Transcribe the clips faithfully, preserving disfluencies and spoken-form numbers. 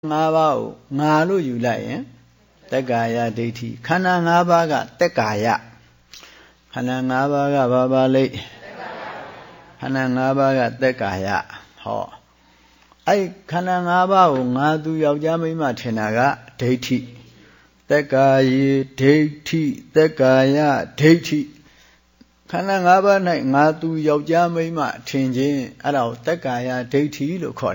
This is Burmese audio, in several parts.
ngã bao ngã lu yu lại tất cả ya đi thi khả năng ngã ba ga tất cả ya khả năng ngã ba ga ba ba lấy khả năng ngã ba ga tất cả ya họ ai khả năng ngã bao ngã tu giàu giá mấy mà thế nào ga đi thi tất cả yi đi thi tất cả ya đi thi khả năng ngã ba này ngã tu giàu giá mấy mà thiên nhiên ở đâu tất cả ya đi thi lo khỏi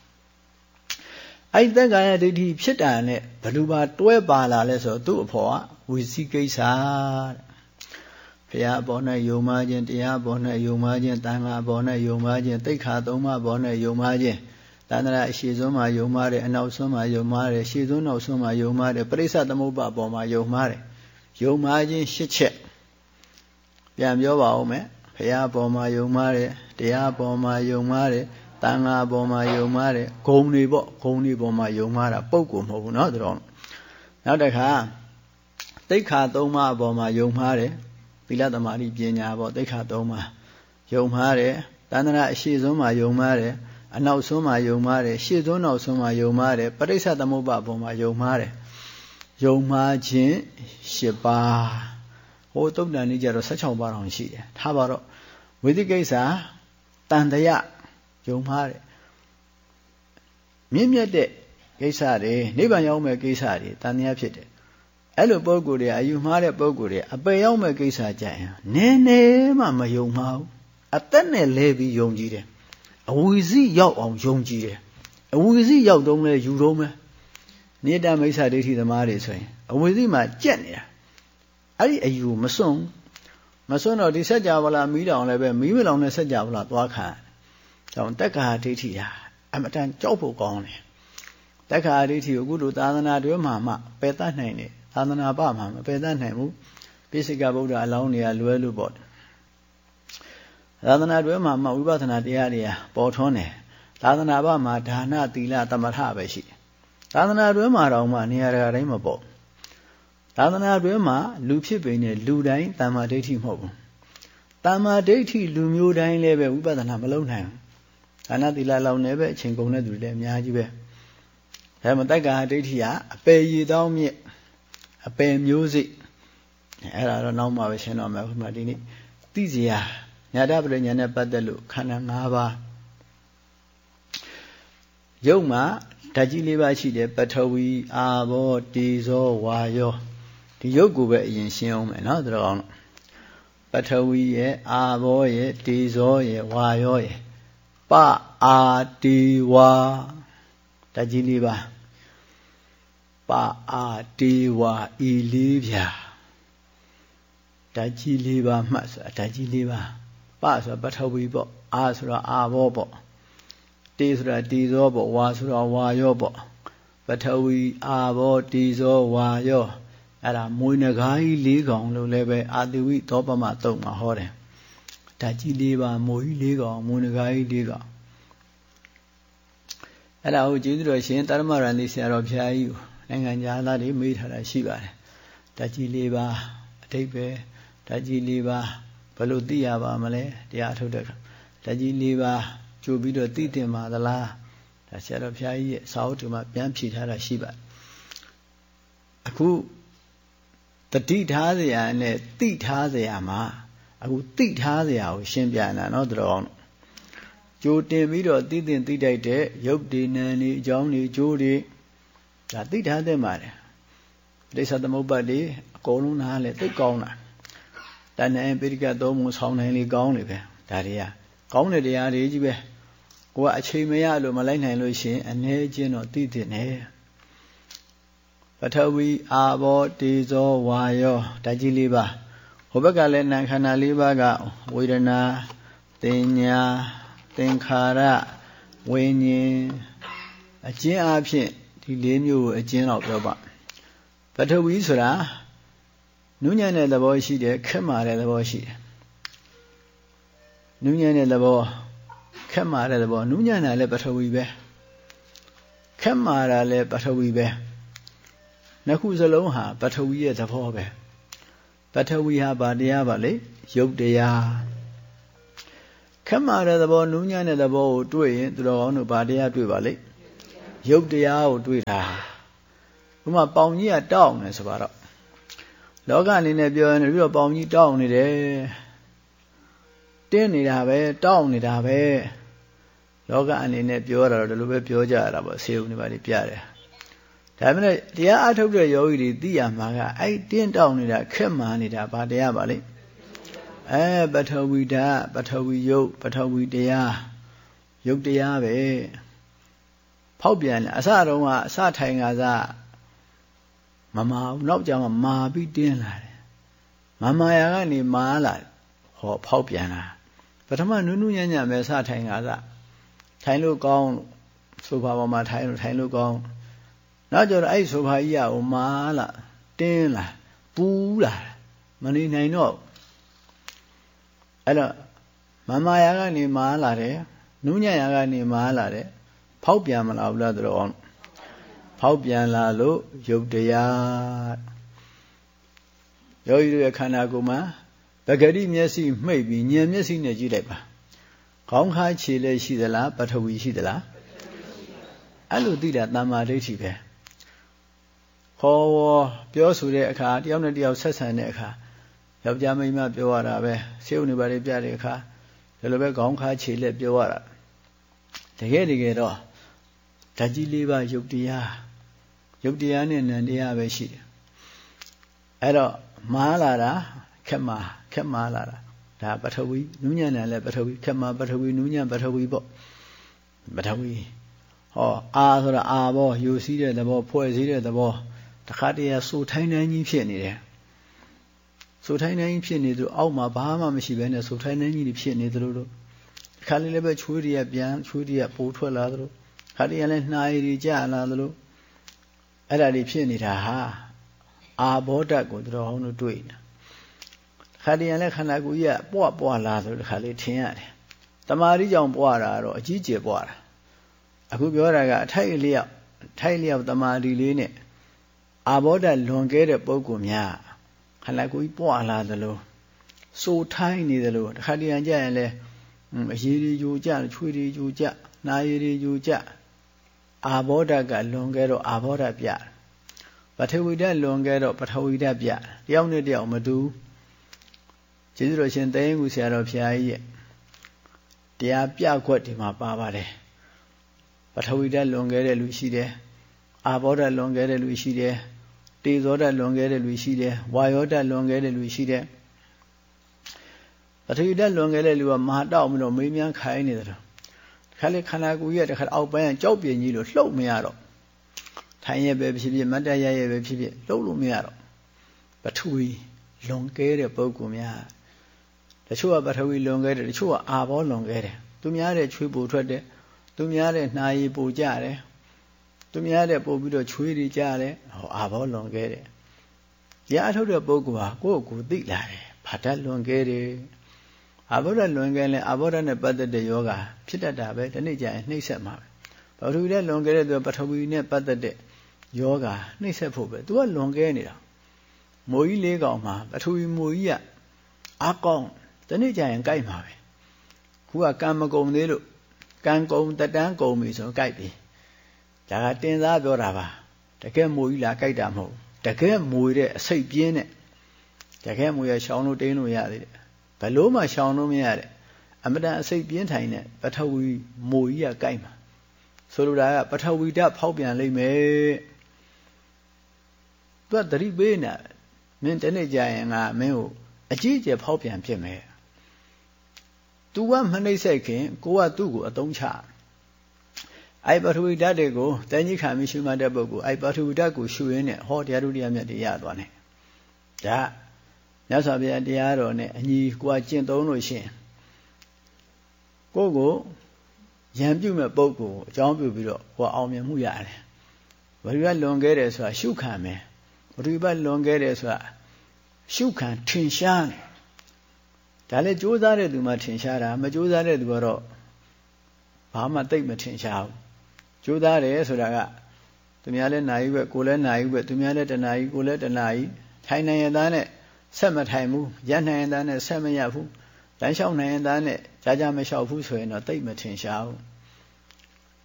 ai tất cả ya đi thiဖြစ်တာနဲ့ဘယ်လိုပါတွဲပါလာလဲဆိုတော့သူ့အဖော်ကဝီစီကိစ္စဘုရားဘောနဲ့ယုံမှခြင်းတရားဘောနဲ့ယုံမှခြင်းတန်ခါဘောနဲ့ယုံမှခြင်းတိတ်ခါသုံးပါးဘောနဲ့ယုံမှခြင်းတဏ္ဍရာအရှိဆုံးမှာယုံမှတယ်အနောက်ဆုံးမှာယုံမှတယ်ရှေ့ဆုံးနောက်ဆုံးမှာယုံမှတယ်ပရိစ္ဆသမုပ္ပါဘောမှာယုံမှတယ်ယုံမှခြင်းရှစ်ချက်ပြန်ပြောပါဦးမယ်ဘုရားဘောမှာယုံမှတယ်တရားဘောမှာယုံမှတယ်တန်ခါဘောမှာယုံမှတယ်ဂုံတွေပေါ့ဂုံတွေဘောမှာယုံမှတာပုဂ္ဂိုလ်မဟုတ်ဘူးเนาะတို့တော့နောက်တစ်ခါတိတ်ခါသုံးပါးဘောမှာယုံမှတယ်သီလသမာဓိပညာပေါ့တိတ်ခါသုံးပါးယုံမှတယ်တဏ္ဍရာအရှိဆုံးမှာယုံမှတယ်အနောက်ဆုံးမှာယုံမှတယ်ရှေ့ဆုံးနောက်ဆုံးမှာယုံမှတယ်ပရိစ္ဆသမုပ္ပါဘောမှာယုံမှတယ်ယုံမှခြင်းရှစ်ပါးဟိုတုတ်တန်လေးကြတော့၁၆ပါးတောင်ရှိတယ်ထားပါတော့ဝိသိကိစ္စတန်တရာယုံမှတယ်မြင့်မြတ်တဲ့ကိစ္စတွေနိဗ္ဗာန်ရောက်မဲ့ကိစ္စတွေတန်တရားဖြစ်တယ်အဲ့လိုပုဂ္ဂိုလ်တွေအယူမှားတဲ့ပုဂ္ဂိုလ်တွေအပယ်ရောက်မဲ့ကိစ္စကြရင်နည်းနည်းမှမယုံမှာဘူးအသက်နဲ့လဲပြီးယုံကြည်တယ်အဝီစီရောက်အောင်ယုံကြည်တယ်အဝီစီရောက်တော့လဲယူတော့မယ်နိတ္တမိစ္ဆာဒိဋ္ဌိသမားတွေဆိုရင်အဝီစီမှာကြက်နေတာအဲ့ဒီအယူမစွန့်မစွန့်တော့ဒီစัจ java လာမီးတောင်လည်းပဲမီးမလောင်တဲ့စัจ java လာသွားခံကြောင့်တက္ကဟာဒိဋ္ဌိဟာအမတန်ကြောက်ဖို့ကောင်းတယ်တက္ကဟာဒိဋ္ဌိကိုအခုလိုသာသနာတွဲမှာမှပယ်တတ်နိုင်တယ်သာသနာ့ဘာမှမပယ်တတ်နိုင်ဘူးပိစိကဗုဒ္ဓအလောင်းတွေကလွဲလို့ပေါ့သာသနာတွဲမှာမှဝိပဿနာတရားတွေပေါ်ထွန်းတယ်သာသနာ့ဘာမှာဒါနသီလသမထပဲရှိတယ်သာသနာတွဲမှာတော့မှနေရာတိုင်းမပေါ့သာသနာတွဲမှာလူဖြစ်ပေနဲ့လူတိုင်းတမ္မာဒိဋ္ဌိမဟုတ်ဘူးတမ္မာဒိဋ္ဌိလူမျိုးတိုင်းလည်းပဲဝိပဿနာမလုပ်နိုင်ဘူးဒါနသီလလောက်နဲ့ပဲအချိန်ကုန်တဲ့သူတွေလည်းအများကြီးပဲဒါမှမတက္ကဟာဒိဋ္ဌိကအပယ်ရည်တောင်းမြစ်အပယ်မျိုးစိအဲ့ဒါတော့နောက်မှပဲရှင်းတော့မယ်ခုမှဒီနေ့သိစရာညာတပရိညာနဲ့ပတ်သက်လို့ခန္ဓာ၅ပါးရုပ်မှာဓာတ်ကြီး၄ပါးရှိတယ်ပထဝီအာဘောတေဇောဝါယောဒီရုပ်ကိုပဲအရင်ရှင်းအောင်မယ်နော်တို့အောင်ပထဝီရဲ့အာဘောရဲ့တေဇောရဲ့ဝါယောရဲ့ပအာတေဝါဓာတ်ကြီး၄ပါးပအာတေဝါဤလေးဖြာဓာတ်ကြီး၄ပါးမှတ်ဆိုတာဓာတ်ကြီး၄ပါးပဆိုတာပထဝီပေါ့အာဆိုတာအာဘောပေါ့တေဆိုတာတေဇောပေါ့ဝါဆိုတာဝါယောပေါ့ပထဝီအာဘောတေဇောဝါယောအဲ့ဒါမွေးနဂါးကြီး၄ကောင်လို့လည်းပဲအာတိဝိသောပမတုံမှာဟောတယ်ဓာတ်ကြီး၄ပါးမွေးကြီး၄ကောင်မွေးနဂါးကြီး၄ကောင်အဲ့ဒါကိုကျေးဇူးတော်ရှင်တရမရန်လေးဆရာတော်ဘုရားကြီးကိုနိုင်ငံသားတွေမေးထားတာရှိပါတယ်ဓာတ်ကြီး၄ပါးအဓိပ္ပာယ်ဓာတ်ကြီး၄ပါးဘယ်လိုသိရပါမလဲတရားအထုတ်တဲ့ဓာတ်ကြီး၄ပါးကြိုပြီးတော့သိတင်ပါသလားဒါဆရာတော်ဘုရားကြီးရဲ့စာအုပ်တွေမှာပြန်ဖြေထားတာရှိပါတယ်အခုတတိထားစရာနဲ့သိထားစရာမှာအခုသိထားစရာကိုရှင်းပြနေတာเนาะတို့အောင်ကြိုတင်ပြီးတော့သိတင်သိတိုက်တဲ့ရုပ်တည်နံတွေအကြောင်းတွေကျိုးတွေဒါသိထားတဲ့မှာတယ်ပရိစ္ဆသမုပ္ပါဒ်တွေအကုန်လုံးနားလဲသိကောင်းတာတဏ္ဍာပိဋကသုံးပုံဆောင်းနိုင်လေကောင်းနေပဲဒါတွေကကောင်းတဲ့တရားတွေကြီးပဲကိုကအချိန်မရလို့မလိုက်နိုင်လို့ရှင်အနေချင်းတော့သိတဲ့နဲ့ပထဝီအာဘောတေဇောဝါယောဓာတ်ကြီး၄ပါးဟိုဘက်ကလည်းနာခန္ဓာ၄ပါးကဝေဒနာတင်ညာသင်္ခါရဝိညာဉ်အကျဉ်းအဖြစ်ဒီ၄မျိုးကိုအကျဉ်းတော့ပြောပါပထဝီဆိုတာနုညံ့တဲ့သဘောရှိတယ်ခက်မာတဲ့သဘောရှိတယ်နုညံ့တဲ့သဘောခက်မာတဲ့သဘောနုညံ့တာလည်းပထဝီပဲခက်မာတာလည်းပထဝီပဲနှစ်ခုစလုံးဟာပထဝီရဲ့သဘောပဲပထဝီဟာဗာတရားပါလေရုပ်တရားခက်မာတဲ့သဘောနုညံ့တဲ့သဘောကိုတွေ့ရင်သူတော်ကောင်းတို့ဗာတရားတွေ့ပါလေရုပ်တရားကိုတွေ့တာဥမာပေါင်ကြီးကတောက်နေဆိုပါတော့လောကအနေနဲ့ပြောရင်ပြီးတော့ပေါင်ကြီးတောက်နေတယ်တင်းနေတာပဲတောက်နေတာပဲလောကအနေနဲ့ပြောတာတော့ဒီလိုပဲပြောကြရတာပေါ့ဆေးဦးနေပါလိပြတယ်ဒါပေမဲ့တရားအထုတ်တဲ့ယောဂီတွေသိရမှာကအဲ့တင်းတောက်နေတာခက်မှန်နေတာဘာတရားပါလိအဲပထဝီဓာတ်ပထဝီယုတ်ပထဝီတရားယုတ်တရားပဲဖောက်ပြန်အစတုန်းကအစထိုင်ကစားမမာဘူးနောက်ကျမှမာပြီးတင်းလာတယ်မမာယာကနေမာလာဟောဖောက်ပြန်လာပထမနုနုညံ့ညံ့ပဲစထိုင်ကစားထိုင်လို့ကောင်းဆိုဖာပေါ်မှာထိုင်လို့ထိုင်လို့ကောင်းနောက်ကျတော့အဲ့ဆိုဖာကြီးကဟိုမာလာတင်းလာပူးလာမနေနိုင်တော့အဲ့တော့မမာယာကနေမာလာတယ်နုညံ့ယာကနေမာလာတယ်ဖောက်ပြန်မလာဘူးလားတော့ဖောက်ပြန်လာလို့ယုတ်တရားယောဂီတို့ရဲ့ခန္ဓာကိုယ်မှာပဂတိမျက်စိမှိတ်ပြီးဉာဏ်မျက်စိနဲ့ကြည့်လိုက်ပါခေါင်းခါခြေလည်းရှိသလားပထဝီရှိသလားအဲ့လိုသိတာတမ္မာဒိဋ္ဌိပဲဟောပြောဆိုတဲ့အခါတယောက်နဲ့တယောက်ဆက်ဆံတဲ့အခါယောက်ျားမိန်းမပြောရတာပဲဆေးဥနေပါလေပြတဲ့အခါဒီလိုပဲခေါင်းခါခြေလည်းပြောရတာတကယ်တကယ်တော့ဓာတ်ကြီးလေးပါယုတ်တရားယုတ်တရားနဲ့နံတရားပဲရှိတယ်အဲ့တော့မားလာတာခက်မာခက်မားလာတာဒါပထဝီနူးညံ့တယ်လည်းပထဝီခက်မာပထဝီနူးညံ့ပထဝီပေါ့ပထဝီဟောအာဆိုတာအာဘောယူစည်းတဲ့သဘောဖွဲ့စည်းတဲ့သဘောတခါတည်းကစိုးထိုင်းတိုင်းကြီးဖြစ်နေတယ်စိုးထိုင်းတိုင်းကြီးဖြစ်နေသူအောက်မှာဘာမှမရှိဘဲနဲ့စိုးထိုင်းတိုင်းကြီးဖြစ်နေသလိုလိုခါလေးလည်းပဲချွေးတွေကပြန်ချွေးတွေကပိုးထွက်လာသလိုခါတည်းကလည်းနှာရည်တွေကျလာသလိုအဲ့ဒါတွေဖြစ်နေတာဟာအာဘောဓာတ်ကိုတော်ဟောင်းတို့တွေ့နေတာခါတည်းကလည်းခန္ဓာကိုယ်ကြီးကပွားပွားလာသလိုတစ်ခါလေးထင်ရတယ်တမာရီကြောင့်ပွားတာတော့အကြီးကျယ်ပွားတာအခုပြောတာကအထိုက်အလျောက်ထိုက်လျောက်တမာရီလေးနဲ့အာဘောဓာတ်လွန်ကဲတဲ့ပုဂ္ဂိုလ်များခန္ဓာကိုယ်ကြီးပွားလာသလိုစိုးထိုင်းနေသလိုတစ်ခါတည်းကကြရင်လည်းအရည်တွေယူကြချွေတွေယူကြနာရည်တွေယူကြအာဘောဓာတ်ကလွန်ခဲ့တော့အာဘောဓာတ်ပြပထဝီဓာတ်လွန်ခဲ့တော့ပထဝီဓာတ်ပြတယောက်နဲ့တယောက်မတူကျေးဇူးတော်ရှင်တရင်ကူဆရာတော်ဖျားကြီးရဲ့တရားပြခွက်ဒီမှာပါပါတယ်ပထဝီဓာတ်လွန်ခဲ့တဲ့လူရှိတယ်အာဘောဓာတ်လွန်ခဲ့တဲ့လူရှိတယ်တေဇောဓာတ်လွန်ခဲ့တဲ့လူရှိတယ်ဝါယောဓာတ်လွန်ခဲ့တဲ့လူရှိတယ်ပထဝီဓာတ်လွန်ခဲ့တဲ့လူကမဟာတောက်ပြီးတော့မေးမြန်းခိုင်းနေတယ်ခါလေခန္ဓာကိုယ်ရဲ့တခါအောက်ပိုင်းကကြောက်ပြင်းကြီးလို့လှုပ်မရတော့ထိုင်ရပဲဖြစ်ဖြစ်မတ်တရရပဲဖြစ်ဖြစ်လှုပ်လို့မရတော့ပထဝီလွန်ကဲတဲ့ပုဂ္ဂိုလ်များတချို့ကပထဝီလွန်ကဲတယ်တချို့ကအာဘောလွန်ကဲတယ်သူများတဲ့ချွေးပူထွက်တယ်သူများတဲ့နှာရည်ပူကြတယ်သူများတဲ့ပို့ပြီးတော့ချွေးတွေကြတယ်ဟောအာဘောလွန်ကဲတယ်တရားထုတ်တဲ့ပုဂ္ဂိုလ်ဟာကိုယ့်ကိုယ်သိလာတယ်ဘာဓာတ်လွန်ကဲတယ်အာဘောဓာတ်လွန်ကဲလဲအာဘောဓာတ်နဲ့ပတ်သက်တဲ့ယောဂဖြစ်တတ်တာပဲဒီနေ့ကျရင်နှိမ့်ဆက်မှာပဲပထဝီနဲ့လွန်ကဲတဲ့သူပထဝီနဲ့ပတ်သက်တဲ့ယောဂနှိမ့်ဆက်ဖို့ပဲသူကလွန်ကဲနေတာမိုးကြီးလေးကောင်မှာပထဝီမိုးကြီးကအကောင်းဒီနေ့ကျရင်ကြိုက်မှာပဲခုကကံမကုံသေးလို့ကံကုံတတန်းကုံပြီဆိုကြိုက်ပြီဒါကတင်စားပြောတာပါတကယ်မိုးကြီးလားကြိုက်တာမဟုတ်တကယ်မိုးတဲ့အစိတ်ပြင်းတဲ့တကယ်မိုးရရှောင်းလို့တင်းလို့ရသေးတယ်ဘယ်လို့မှရှောင်လို့မရတဲ့အမတန်အစိတ်ပြင်းထိုင်တဲ့ပထဝီမိုးကြီးကကြိုက်မှာဆိုလိုတာကပထဝီဓာတ်ဖောက်ပြန်လိမ့်မယ်သူကသတိပေးနေမင်းတနေ့ကြာရင်ငါမင်းကိုအကြီးအကျယ်ဖောက်ပြန်ဖြစ်မယ်သူကမနှိမ့်ဆက်ခင်ကိုကသူ့ကိုအသုံးချအဲ့ပထဝီဓာတ်တွေကိုတန်ကြီးခံပြီးရှုမှတ်တဲ့ပုဂ္ဂိုလ်အဲ့ပထဝီဓာတ်ကိုရှုရင်းနဲ့ဟောတရားတို့တရားမြတ်တွေရသွားတယ်ဒါမြတ်စွာဘုရားတရားတော်နဲ့အညီကိုယ်ကျင့်သုံးလို့ရှိရင်ကိုယ့်ကိုရံပြုမဲ့ပုဂ္ဂိုလ်အကြောင်းပြုပြီးတော့ကိုယ်အောင်မြင်မှုရတယ်ဘယ်လိုလွန်ခဲ့တယ်ဆိုတာရှုခံမယ်ဘယ်လိုပဲလွန်ခဲ့တယ်ဆိုတာရှုခံထင်ရှားတယ်ဒါလည်းကြိုးစားတဲ့သူမှထင်ရှားတာမကြိုးစားတဲ့သူကတော့ဘာမှသိမထင်ရှားဘူးကြိုးစားတယ်ဆိုတာကသူများလည်းနာယူပဲကိုယ်လည်းနာယူပဲသူများလည်းတနာယူကိုယ်လည်းတနာယူထိုင်နေရသားနဲ့ဆက်မထိုင်ဘူးရနိုင်ရင်သားနဲ့ဆက်မရဘူးလမ်းလျှောက်နိုင်ရင်သားနဲ့ကြာကြာမလျှောက်ဘူးဆိုရင်တော့သိမထင်ရှားဘူး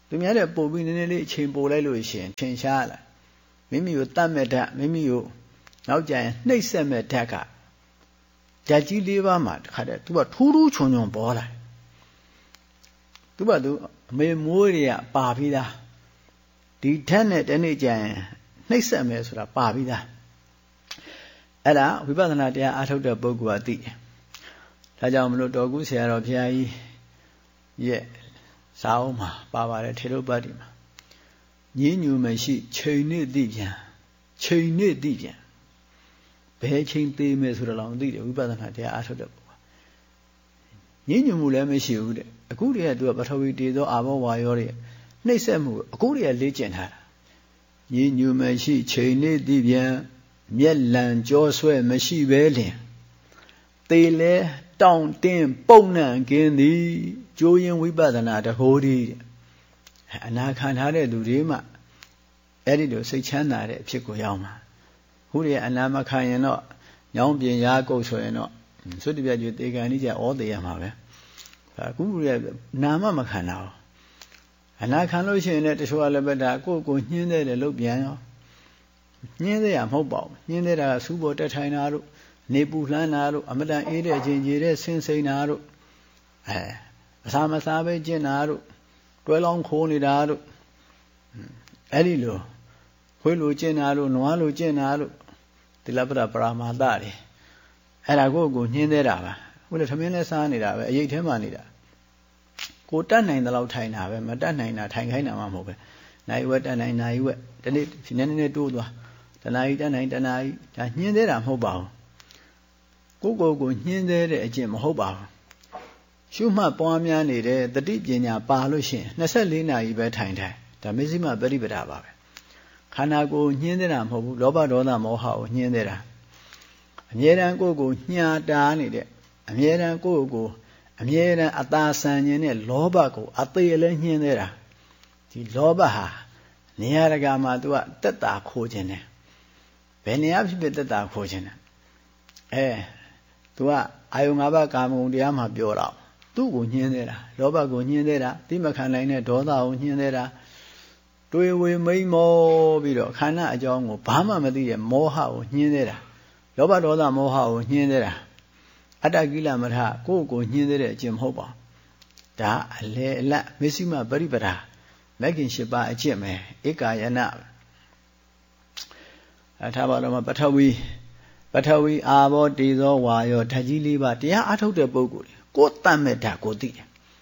သူများတဲ့ပို့ပြီးနည်းနည်းလေးအချိန်ပို့လိုက်လို့ရှင်ထင်ရှားလာမိမိကိုတတ်မဲ့ဓာတ်မိမိကိုနောက်ကျရင်နှိပ်စက်မဲ့ဓာတ်ကဓာတ်ကြီးလေးပါးမှာတခါတည်းသူကထူးထူးချွန်ချွန်ပေါ်လာသူကသူအမေမိုးတွေကပါပြီးသားဒီဓာတ်နဲ့တနေ့ကျရင်နှိပ်စက်မယ်ဆိုတာပါပြီးသားအဲ့ဒါဝိပဿနာတရားအားထုတ်တဲ့ပုဂ္ဂိုလ်ကသိတယ်ဒါကြောင့်မလို့တော်ကူဆရာတော်ဘုရားကြီးရဲ့စာအုပ်မှာပါပါတယ်ထေရုပ္ပတ္တိမှာညင်းညူမရှိချိန်နဲ့သိပြန်ချိန်နဲ့သိပြန်ဘယ်ချိန်သေးမယ်ဆိုတော့လည်းသိတယ်ဝိပဿနာတရားအားထုတ်တဲ့ပုဂ္ဂိုလ်ညင်းညူမှုလည်းမရှိဘူးတဲ့အခုတည်းကသူကပထဝီတေသောအာဘောဝါယောတွေနှိမ့်ဆက်မှုအခုတည်းကလေ့ကျင့်ထားတာညင်းညူမရှိချိန်နဲ့သိပြန်မျက်လံကြောဆွဲမရှိပဲလင်သေလဲတောင့်တင်းပုံနှံကင်းသည်ကျိုးရင်ဝိပဿနာတကိုးဒီအနာခံထားတဲ့လူတွေမှအဲ့ဒီလိုစိတ်ချမ်းသာတဲ့အဖြစ်ကိုရောက်မှာခုတည်းအနာမခံရင်တော့ညောင်းပြင်ရားကုတ်ဆိုရင်တော့သုတ္တပြကျွေတေကန်ကြီးကြဩသေးရမှာပဲအခုတည်းနာမမခံတာအနာခံလို့ရှိရင်လည်းတချို့ကလည်းပဲဒါကိုယ့်ကိုညှင်းသေးတယ်လို့ပြန်ရောညှင်းသေးရမဟုတ်ပါဘူးညှင်းသေးတာကစူးပေါ်တက်ထိုင်တာတို့နေပူလှမ်းတာတို့အမတန်အေးတဲ့ခြင်းကြီးတဲ့ဆင်းစိန်တာတို့အဲအစာမစားပဲကျင့်တာတို့တွဲလောင်းခိုးနေတာတို့အဲ့ဒီလိုခွေးလိုကျင့်တာတို့နွားလိုကျင့်တာတို့တိလပ္ပရပရမာသတွေအဲ့ဒါကိုကိုညှင်းသေးတာပါခုလည်းသမင်းလဲစားနေတာပဲအရေးထဲမှာနေတာကိုတတ်နိုင်တဲ့လောက်ထိုင်တာပဲမတတ်နိုင်တာထိုင်ခိုင်းတာမှမဟုတ်ပဲနိုင်ဝက်တတ်နိုင်နိုင်ဝက်ဒီနေ့နည်းနည်းတိုးသွားတနာရီတတ်နိုင်တနာရီဒါညှင်းသေးတာမဟုတ်ပါဘူးကိုကိုကိုညှင်းသေးတဲ့အကျင့်မဟုတ်ပါဘူးရှုမှတ်ပွားများနေတဲ့တတိပညာပါလို့ရှိရင်နှစ်ဆယ့်လေးနာရီပဲထိုင်ထိုင်ဒါမစ္စည်းမပရိပဒါပါပဲခန္ဓာကိုယ်ညှင်းသေးတာမဟုတ်ဘူးလောဘဒေါသမောဟကိုညှင်းသေးတာအမြဲတမ်းကိုယ်ကိုညှာတာနေတဲ့အမြဲတမ်းကိုယ်ကိုအမြဲတမ်းအသာဆန်ခြင်းနဲ့လောဘကိုအသေးလည်းညှင်းသေးတာဒီလောဘဟာနေရာတကာမှာ तू ကတက်တာခိုးခြင်းတယ်ဘယ်နေရာဖြစ်ဖြစ်တက်တာခိုးခြင်းတယ်အဲ तू ကအာယုံ၅ပါးကာမဂုဏ်တရားမှာပြောတော့သူ့ကိုညှင်းသေးတာလောဘကိုညှင်းသေးတာတိမခံနိုင်တဲ့ဒေါသကိုညှင်းသေးတာတွေးဝေမိမ့်မောပြီးတော့ခန္ဓာအကြောင်းကိုဘာမှမသိတဲ့မောဟကိုညှင်းသေးတာလောဘဒေါသမောဟကိုညှင်းသေးတာအတ္တကိလမထကိုယ့်ကိုညှင်းသေးတဲ့အကျင့်မဟုတ်ပါဒါအလေအလတ်မစ္စည်းမပရိပဒါမဂ္ဂင်၈ပါးအကျင့်ပဲဧကာယနာအထာပါတော့ပထဝီပထဝီအာဘောတေဇောဝါယောဓာတ်ကြီး၄ပါးတရားအထုတ်တဲ့ပုဂ္ဂိုလ်ကိုယ်တတ်မဲ့ဓာတ်ကိုသိတယ်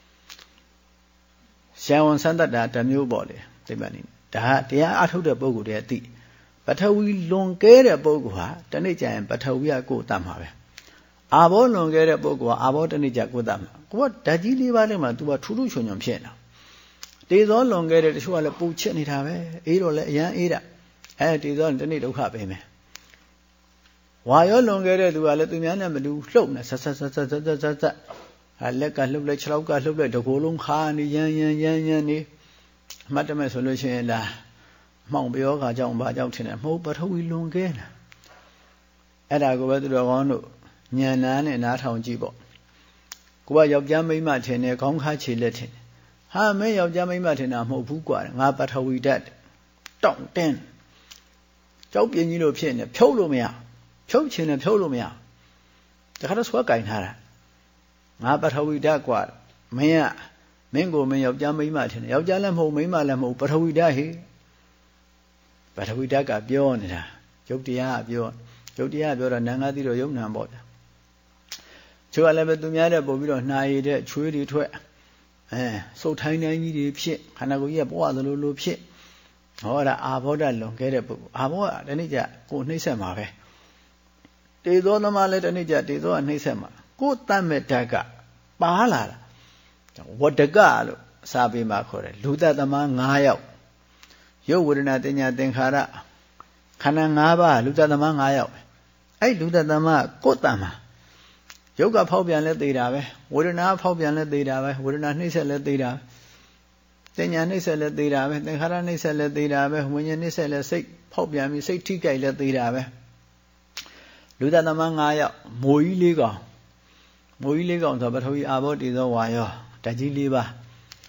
ဆံဝန်ဆန်းတတ်တာတစ်မျိုးပေါ့လေသိပါနေဒါတရားအထုတ်တဲ့ပုဂ္ဂိုလ်တွေသိပထဝီလွန်ကဲတဲ့ပုဂ္ဂိုလ်ဟာတနေ့ကျရင်ပထဝီကကိုယ်တတ်မှာပဲအာဘောလွန်ကဲတဲ့ပုဂ္ဂိုလ်ကအာဘောတနေ့ကျကိုယ်တတ်မှာကိုကဓာတ်ကြီး၄ပါးထဲမှာ तू ကထူးထူးချွန်ချွန်ဖြစ်နေတာတေဇောလွန်ကဲတဲ့တချို့ကလည်းပူချစ်နေတာပဲအေးတော့လည်းအရန်အေးတာအဲတေဇောတနေ့ဒုက္ခပဲမယ်ဝါရောလွန်ခဲ့တဲ့သူကလည်းသူများနဲ့မတူလှုပ်နေဆက်ဆက်ဆက်ဆက်ဆက်ဆက်ဆက်ဟာလက်ကလှုပ်လိုက်ခြေထောက်ကလှုပ်လိုက်တကိုယ်လုံးခါနေရမ်းရမ်းရမ်းရမ်းနေအမှတ်တမဲ့ဆိုလို့ရှိရင်လားမှောင်ပြောခါကြောင့်ဘာကြောင့်ထင်တယ်မဟုတ်ပထဝီလွန်ခဲ့တာအဲ့ဒါကိုပဲသူတော်ကောင်းတို့ဉာဏ်နာနဲ့နားထောင်ကြည့်ပေါ့ကိုကယောက်ျားမိန်းမထင်တယ်ခေါင်းခါခြေလက်ထင်တယ်ဟာမင်းယောက်ျားမိန်းမထင်တာမဟုတ်ဘူးကွာငါပထဝီဓာတ်တောင့်တင်းကြောက်ပြင်းကြီးလို့ဖြစ်နေဖြုတ်လို့မရဖြုတ်ချင်တယ်ဖြုတ်လို့မရတခါတော့ဆွဲကင်ထားတာငါပထဝီဓာတ်กว่าမင်းကမင်းကိုမင်းယောက်ျားမိန်းမထင်တယ်ယောက်ျားလည်းမဟုတ်မိန်းမလည်းမဟုတ်ပထဝီဓာတ်ဟိပထဝီဓာတ်ကပြောနေတာယုတ်တရားကပြောယုတ်တရားပြောတော့နာငါသိတော့ယုတ်နံပေါ့ဗျာချို့ကလည်းပဲသူများတဲ့ပို့ပြီးတော့နှာရည်တဲ့ချွေးတွေထွက်အဲစုတ်ထိုင်းတိုင်းကြီးတွေဖြစ်ခန္ဓာကိုယ်ကြီးကပွားသလိုလိုဖြစ်ဟောဒါအာဘောဓလွန်ခဲ့တဲ့ပုဂ္ဂိုလ်အာဘောကတနေ့ကျကိုနှိမ့်ဆက်မှာပဲတေဇောသမားလည်းတနေ့ကျတေဇောကနှိမ့်ဆက်မှာကိုတတ်မဲ့ဓာတ်ကပါလာတာဝတ္တကလို့အစာပေမှာခေါ်တယ်လူတတ်သမား၅ယောက်ရုပ်ဝေဒနာတင်ညာသင်္ခါရခန္ဓာ၅ပါးလူတတ်သမား၅ယောက်အဲ့လူတတ်သမားကိုတတ်မှာရုပ်ကဖောက်ပြန်လဲသိတာပဲဝေဒနာဖောက်ပြန်လဲသိတာပဲဝေဒနာနှိမ့်ဆက်လဲသိတာတင်ညာနှိမ့်ဆက်လဲသိတာပဲသင်္ခါရနှိမ့်ဆက်လဲသိတာပဲဝိညာဉ်နှိမ့်ဆက်လဲစိတ်ဖောက်ပြန်ပြီးစိတ်ထိကြိုက်လဲသိတာပဲလူသားသမား၅ယောက်မိုးကြီး၄ကောင်မိုးကြီး၄ကောင်ဆိုပထဝီအာဘောတေဇောဝါယောဓာတ်ကြီး၄ပါး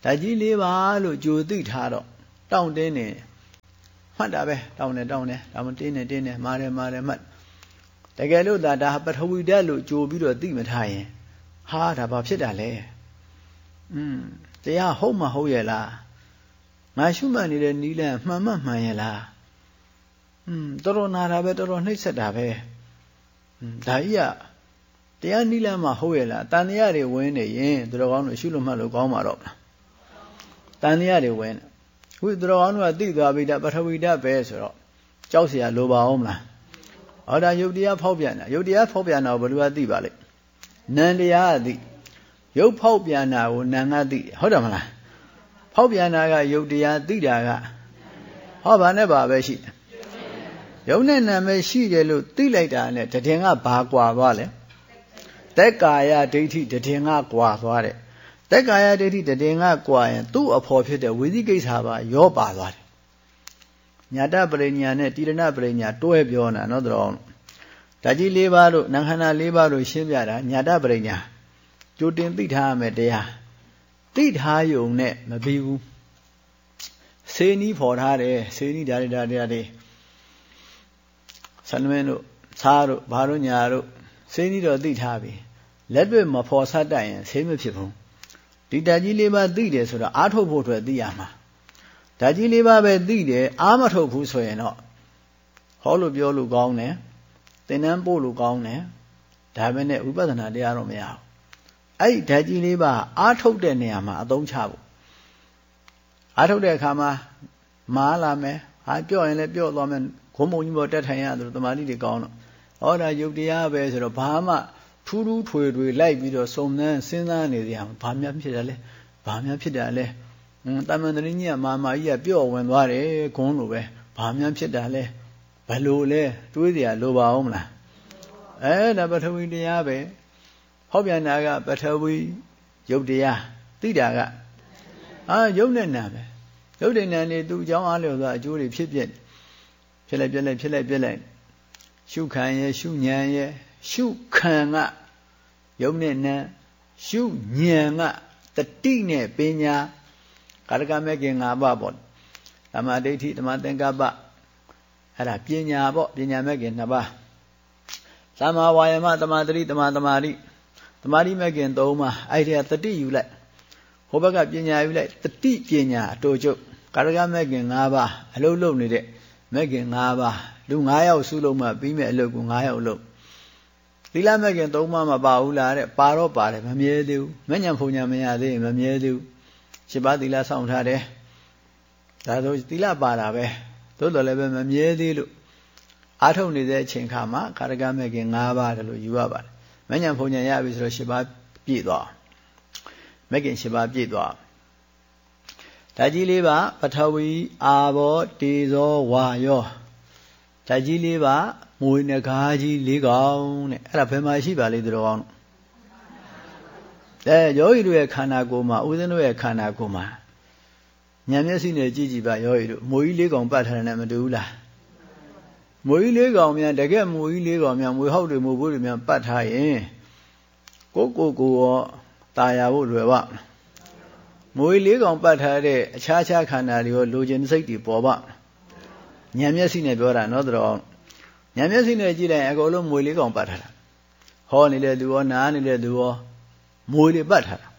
ဓာတ်ကြီးလေးပါလို့ကြိုသိထားတော့တောင့်တင်းနေမှတ်တာပဲတောင့်နေတောင့်နေဒါမှတင်းနေတင်းနေမာတယ်မာတယ်မှတ်တကယ်လို့ဒါဒါပထဝီဓာတ်လို့ကြိုပြီးတော့သိမထားရင်ဟာဒါဘာဖြစ်တာလဲอืมတရားဟုတ်မဟုတ်ရဲ့လားငါရှုမှတ်နေတဲ့နီးလန်းမှန်မှမှန်ရဲ့လားอืมတော်တော်နာတာပဲတော်တော်နှိမ့်ဆက်တာပဲอืมဒါကြီးကတရားနီးလန်းမှာဟုတ်ရဲ့လားတန်တရားတွေဝင်နေရင်သူတော်ကောင်းတို့ရှုလို့မှတ်လို့ကောင်းမှာတော့မလားတန်တရားတွေဝင်ခုသူတော်ကောင်းတို့ကသိသွားပြီဒါပထဝီဓာတ်ပဲဆိုတော့ကြောက်เสียလိုပါအောင်မလားဟောဒါယုတ်တရားဖောက်ပြန်တာယုတ်တရားဖောက်ပြန်တာကိုဘယ်လိုကသိပါလိမ့်နံတရားကသိရုပ်ဖောက်ပြန်တာကိုနာငါသိဟုတ်တယ်မလားဖောက်ပြန်တာကရုပ်တရားသိတာကဟောဘာနဲ့ဘာပဲရှိတယ်ရုပ်နဲ့နာမည်ရှိတယ်လို့သိလိုက်တာနဲ့တည်ငါဘာကွာသွားလဲသက်ကာယဒိဋ္ဌိတည်ငါကွာသွားတယ်သက်ကာယဒိဋ္ဌိတည်ငါကွာရင်သူ့အဖော်ဖြစ်တဲ့ဝိသိကိစ္စပါရောပါသွားတယ်ညာတပရိညာနဲ့တိရဏပရိညာတွဲပြောတာနော်တော်ဓာတ်ကြီး၄ပါးလို့နံခန္ဓာ၄ပါးလို့ရှင်းပြတာညာတပရိညာကြိုတင်သိထားရမယ်တရားသိထားယုံနဲ့မပြီးဘူးစေနီးဖော်ထားတယ်စေနီးဓာရီဓာရီဓာရီဆန္ဒမင်းတို့သားတို့ဘာတို့ညာတို့စေနီးတော့သိထားပြီလက်တွေ့မဖော်ဆတ်တတ်ရင်ဆေးမဖြစ်ဘူးဒီဓာတ်ကြီး၄ပါးသိတယ်ဆိုတော့အားထုတ်ဖို့အတွက်သိရမှာဓာတ်ကြီး၄ပါးပဲသိတယ်အားမထုတ်ဘူးဆိုရင်တော့ဟောလို့ပြောလို့ကောင်းတယ်သင်္นานပို့လို့ကောင်းတယ်ဒါပဲနဲ့ဝိပဿနာတရားတော့မရဘူးအဲ့ဒီဓာတ်ကြီးလေးပါအားထုတ်တဲ့နေရာမှာအသုံးချဖို့အားထုတ်တဲ့အခါမှာမားလာမယ်ဟာပြော့ရင်လည်းပြော့သွားမယ်ခုံမုံကြီးပေါ်တက်ထိုင်ရတယ်လို့တမာတိတွေကောင်းတော့ဟောဒါယုတ်တရားပဲဆိုတော့ဘာမှထူးထူးထွေထွေလိုက်ပြီးတော့စုံနှန်းစဉ်းစားနေကြဘာများဖြစ်တာလဲဘာများဖြစ်တာလဲဟွန်းတမန်တရင်းကြီးကမာမာကြီးကပြော့ဝင်သွားတယ်ဂုံးလိုပဲဘာများဖြစ်တာလဲဘယ်လိုလဲတွေးเสียလိုပါအောင်မလားအဲဒါပထဝီတရားပဲဟောပြန်တာကပထဝီယုတ်တရားသိတာကအာယုတ်နဲ့နာပဲယုတ်တဲ့နာနေသူအကြောင်းအားလျော်စွာအကျိုးတွေဖြစ်ဖြစ်ဖြစ်လိုက်ပြက်လိုက်ဖြစ်လိုက်ပြက်လိုက်ရှုခံရဲ့ရှုဉဏ်ရဲ့ရှုခံကယုတ်နဲ့နာရှုဉဏ်ကတတိနဲ့ပညာကာရကမဲ့ခင်၅ပါးပေါ့ဓမ္မဒိဋ္ဌိဓမ္မသင်္ကပ္ပအဲ့ဒါပညာပေါ့ပညာမဲ့ခင်၂ပါးသမ္မာဝါယာမသမာဓိသမာသမာဓိသမာဓိမဲ့ခင်၃ပါးအဲ့ဒီတတိယူလိုက်ဟိုဘက်ကပညာယူလိုက်တတိပညာအတူချုပ်ကာရကမဲ့ခင်၅ပါးအလုံးလုံးနေတဲ့မဲ့ခင်၅ပါးလူ၅ယောက်စုလုံးမှပြီးမဲ့အလုပ်ကို၅ယောက်လုံးသီလမဲ့ခင်၃ပါးမပါဘူးလားတဲ့ပါတော့ပါတယ်မမြဲသေးဘူးမညံဖုန်ညာမရသေးရင်မမြဲသေးဘူးရှင်းပါသီလစောင့်ထားတယ်ဒါဆိုသီလပါတာပဲသို့တော်လည်းပဲမမြဲသေးလို့အားထုတ်နေတဲ့အချိန်ခါမှာကာရကမဲ့ခင်၅ပါးတယ်လို့ယူရပါတယ်မညံဖုန်ညာရပြီဆိုတော့ရှင်းပါပြည့်သွားမဲ့ခင်ရှင်းပါပြည့်သွားဓာတ်ကြီးလေးပါပထဝီအာဘောတေဇောဝါယောဓာတ်ကြီးလေးပါငွေနဂါးကြီးလေးကောင်တဲ့အဲ့ဒါဘယ်မှာရှိပါလိမ့်တော်အောင်အဲယောဂီတို့ရဲ့ခန္ဓာကိုယ်မှာဦးဇင်းတို့ရဲ့ခန္ဓာကိုယ်မှာဉာဏ်မျက်စိနဲ့ကြည့်ကြည့်ပါယောဂီတို့မွေကြီးလေးကောင်ပတ်ထားတယ်နဲ့မတူဘူးလားမွေကြီးလေးကောင်များတကယ်မွေကြီးလေးကောင်များမွေဟောက်တွေမွေဘိုးတွေများပတ်ထားရင်ကိုကိုကိုရောตายရဖို့လွယ်ပါမွေလေးကောင်ပတ်ထားတဲ့အခြားခြားခန္ဓာတွေရောလိုချင်စိတ်တွေပေါ်ပါဉာဏ်မျက်စိနဲ့ပြောတာနော်တော်ဉာဏ်မျက်စိနဲ့ကြည့်လိုက်ရင်အကုန်လုံးမွေလေးကောင်ပတ်ထားတာဟောနေတဲ့သူရောနားနေတဲ့သူရောမွေတွေပတ်ထားတာ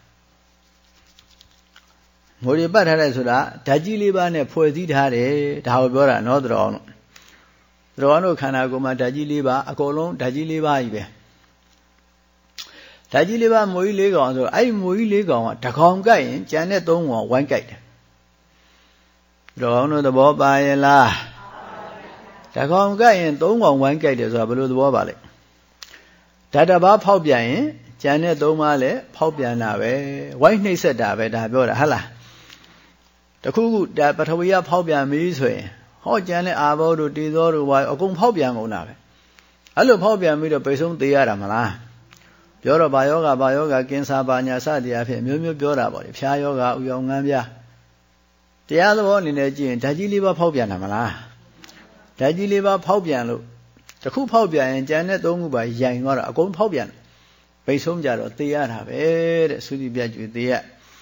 မွေတွေပတ်ထားတယ်ဆိုတာဓာတ်ကြီးလေးပါးနဲ့ဖွဲ့စည်းထားတယ်ဒါကိုပြောတာနော်တော်တော်တော်တို့ခန္ဓာကိုယ်မှာဓာတ်ကြီးလေးပါးအကုန်လုံးဓာတ်ကြီးလေးပါးကြီးပဲဓာတ်ကြီးလေးပါးမွေကြီးလေးကောင်ဆိုအဲ့ဒီမွေကြီးလေးကောင်ကတကောင်ကြိုက်ရင်ကြံတဲ့သုံးကောင်ဝိုင်းကြိုက်တယ်တော်တို့သဘောပါရဲ့လားတကောင်ကြိုက်ရင်သုံးကောင်ဝိုင်းကြိုက်တယ်ဆိုတာဘယ်လိုသဘောပါလဲဓာတ်တစ်ပါးဖောက်ပြန်ရင်ကြံတဲ့သုံးပါးလည်းဖောက်ပြန်တာပဲဝိုင်းနှိမ့်ဆက်တာပဲဒါပြောတာဟုတ်လားတခုခုဒါပထဝီကဖောက်ပြန်ပြီဆိုရင်ဟောကြံတဲ့အာဘောတို့တေဇောတို့ဝါအကုန်ဖောက်ပြန်ကုန်တာပဲအဲ့လိုဖောက်ပြန်ပြီးတော့ပိတ်ဆုံးသေးရတာမလားပြောတော့ဘာယောဂဘာယောဂကင်ဆာဘာညာစသည်အဖြစ်မျိုးမျိုးပြောတာပေါ့လေဖြားယောဂဥယောင်ငန်းပြတရားသဘောအနေနဲ့ကြည့်ရင်ဓာတ်ကြီးလေးပါဖောက်ပြန်တာမလားဓာတ်ကြီးလေးပါဖောက်ပြန်လို့တခုဖောက်ပြန်ရင်ကြံတဲ့သုံးခုပါရိုင်သွားတော့အကုန်ဖောက်ပြန်ပိတ်ဆုံးကြတော့သေရတာပဲတဲ့သုတိပြတ်ကျွေသေရ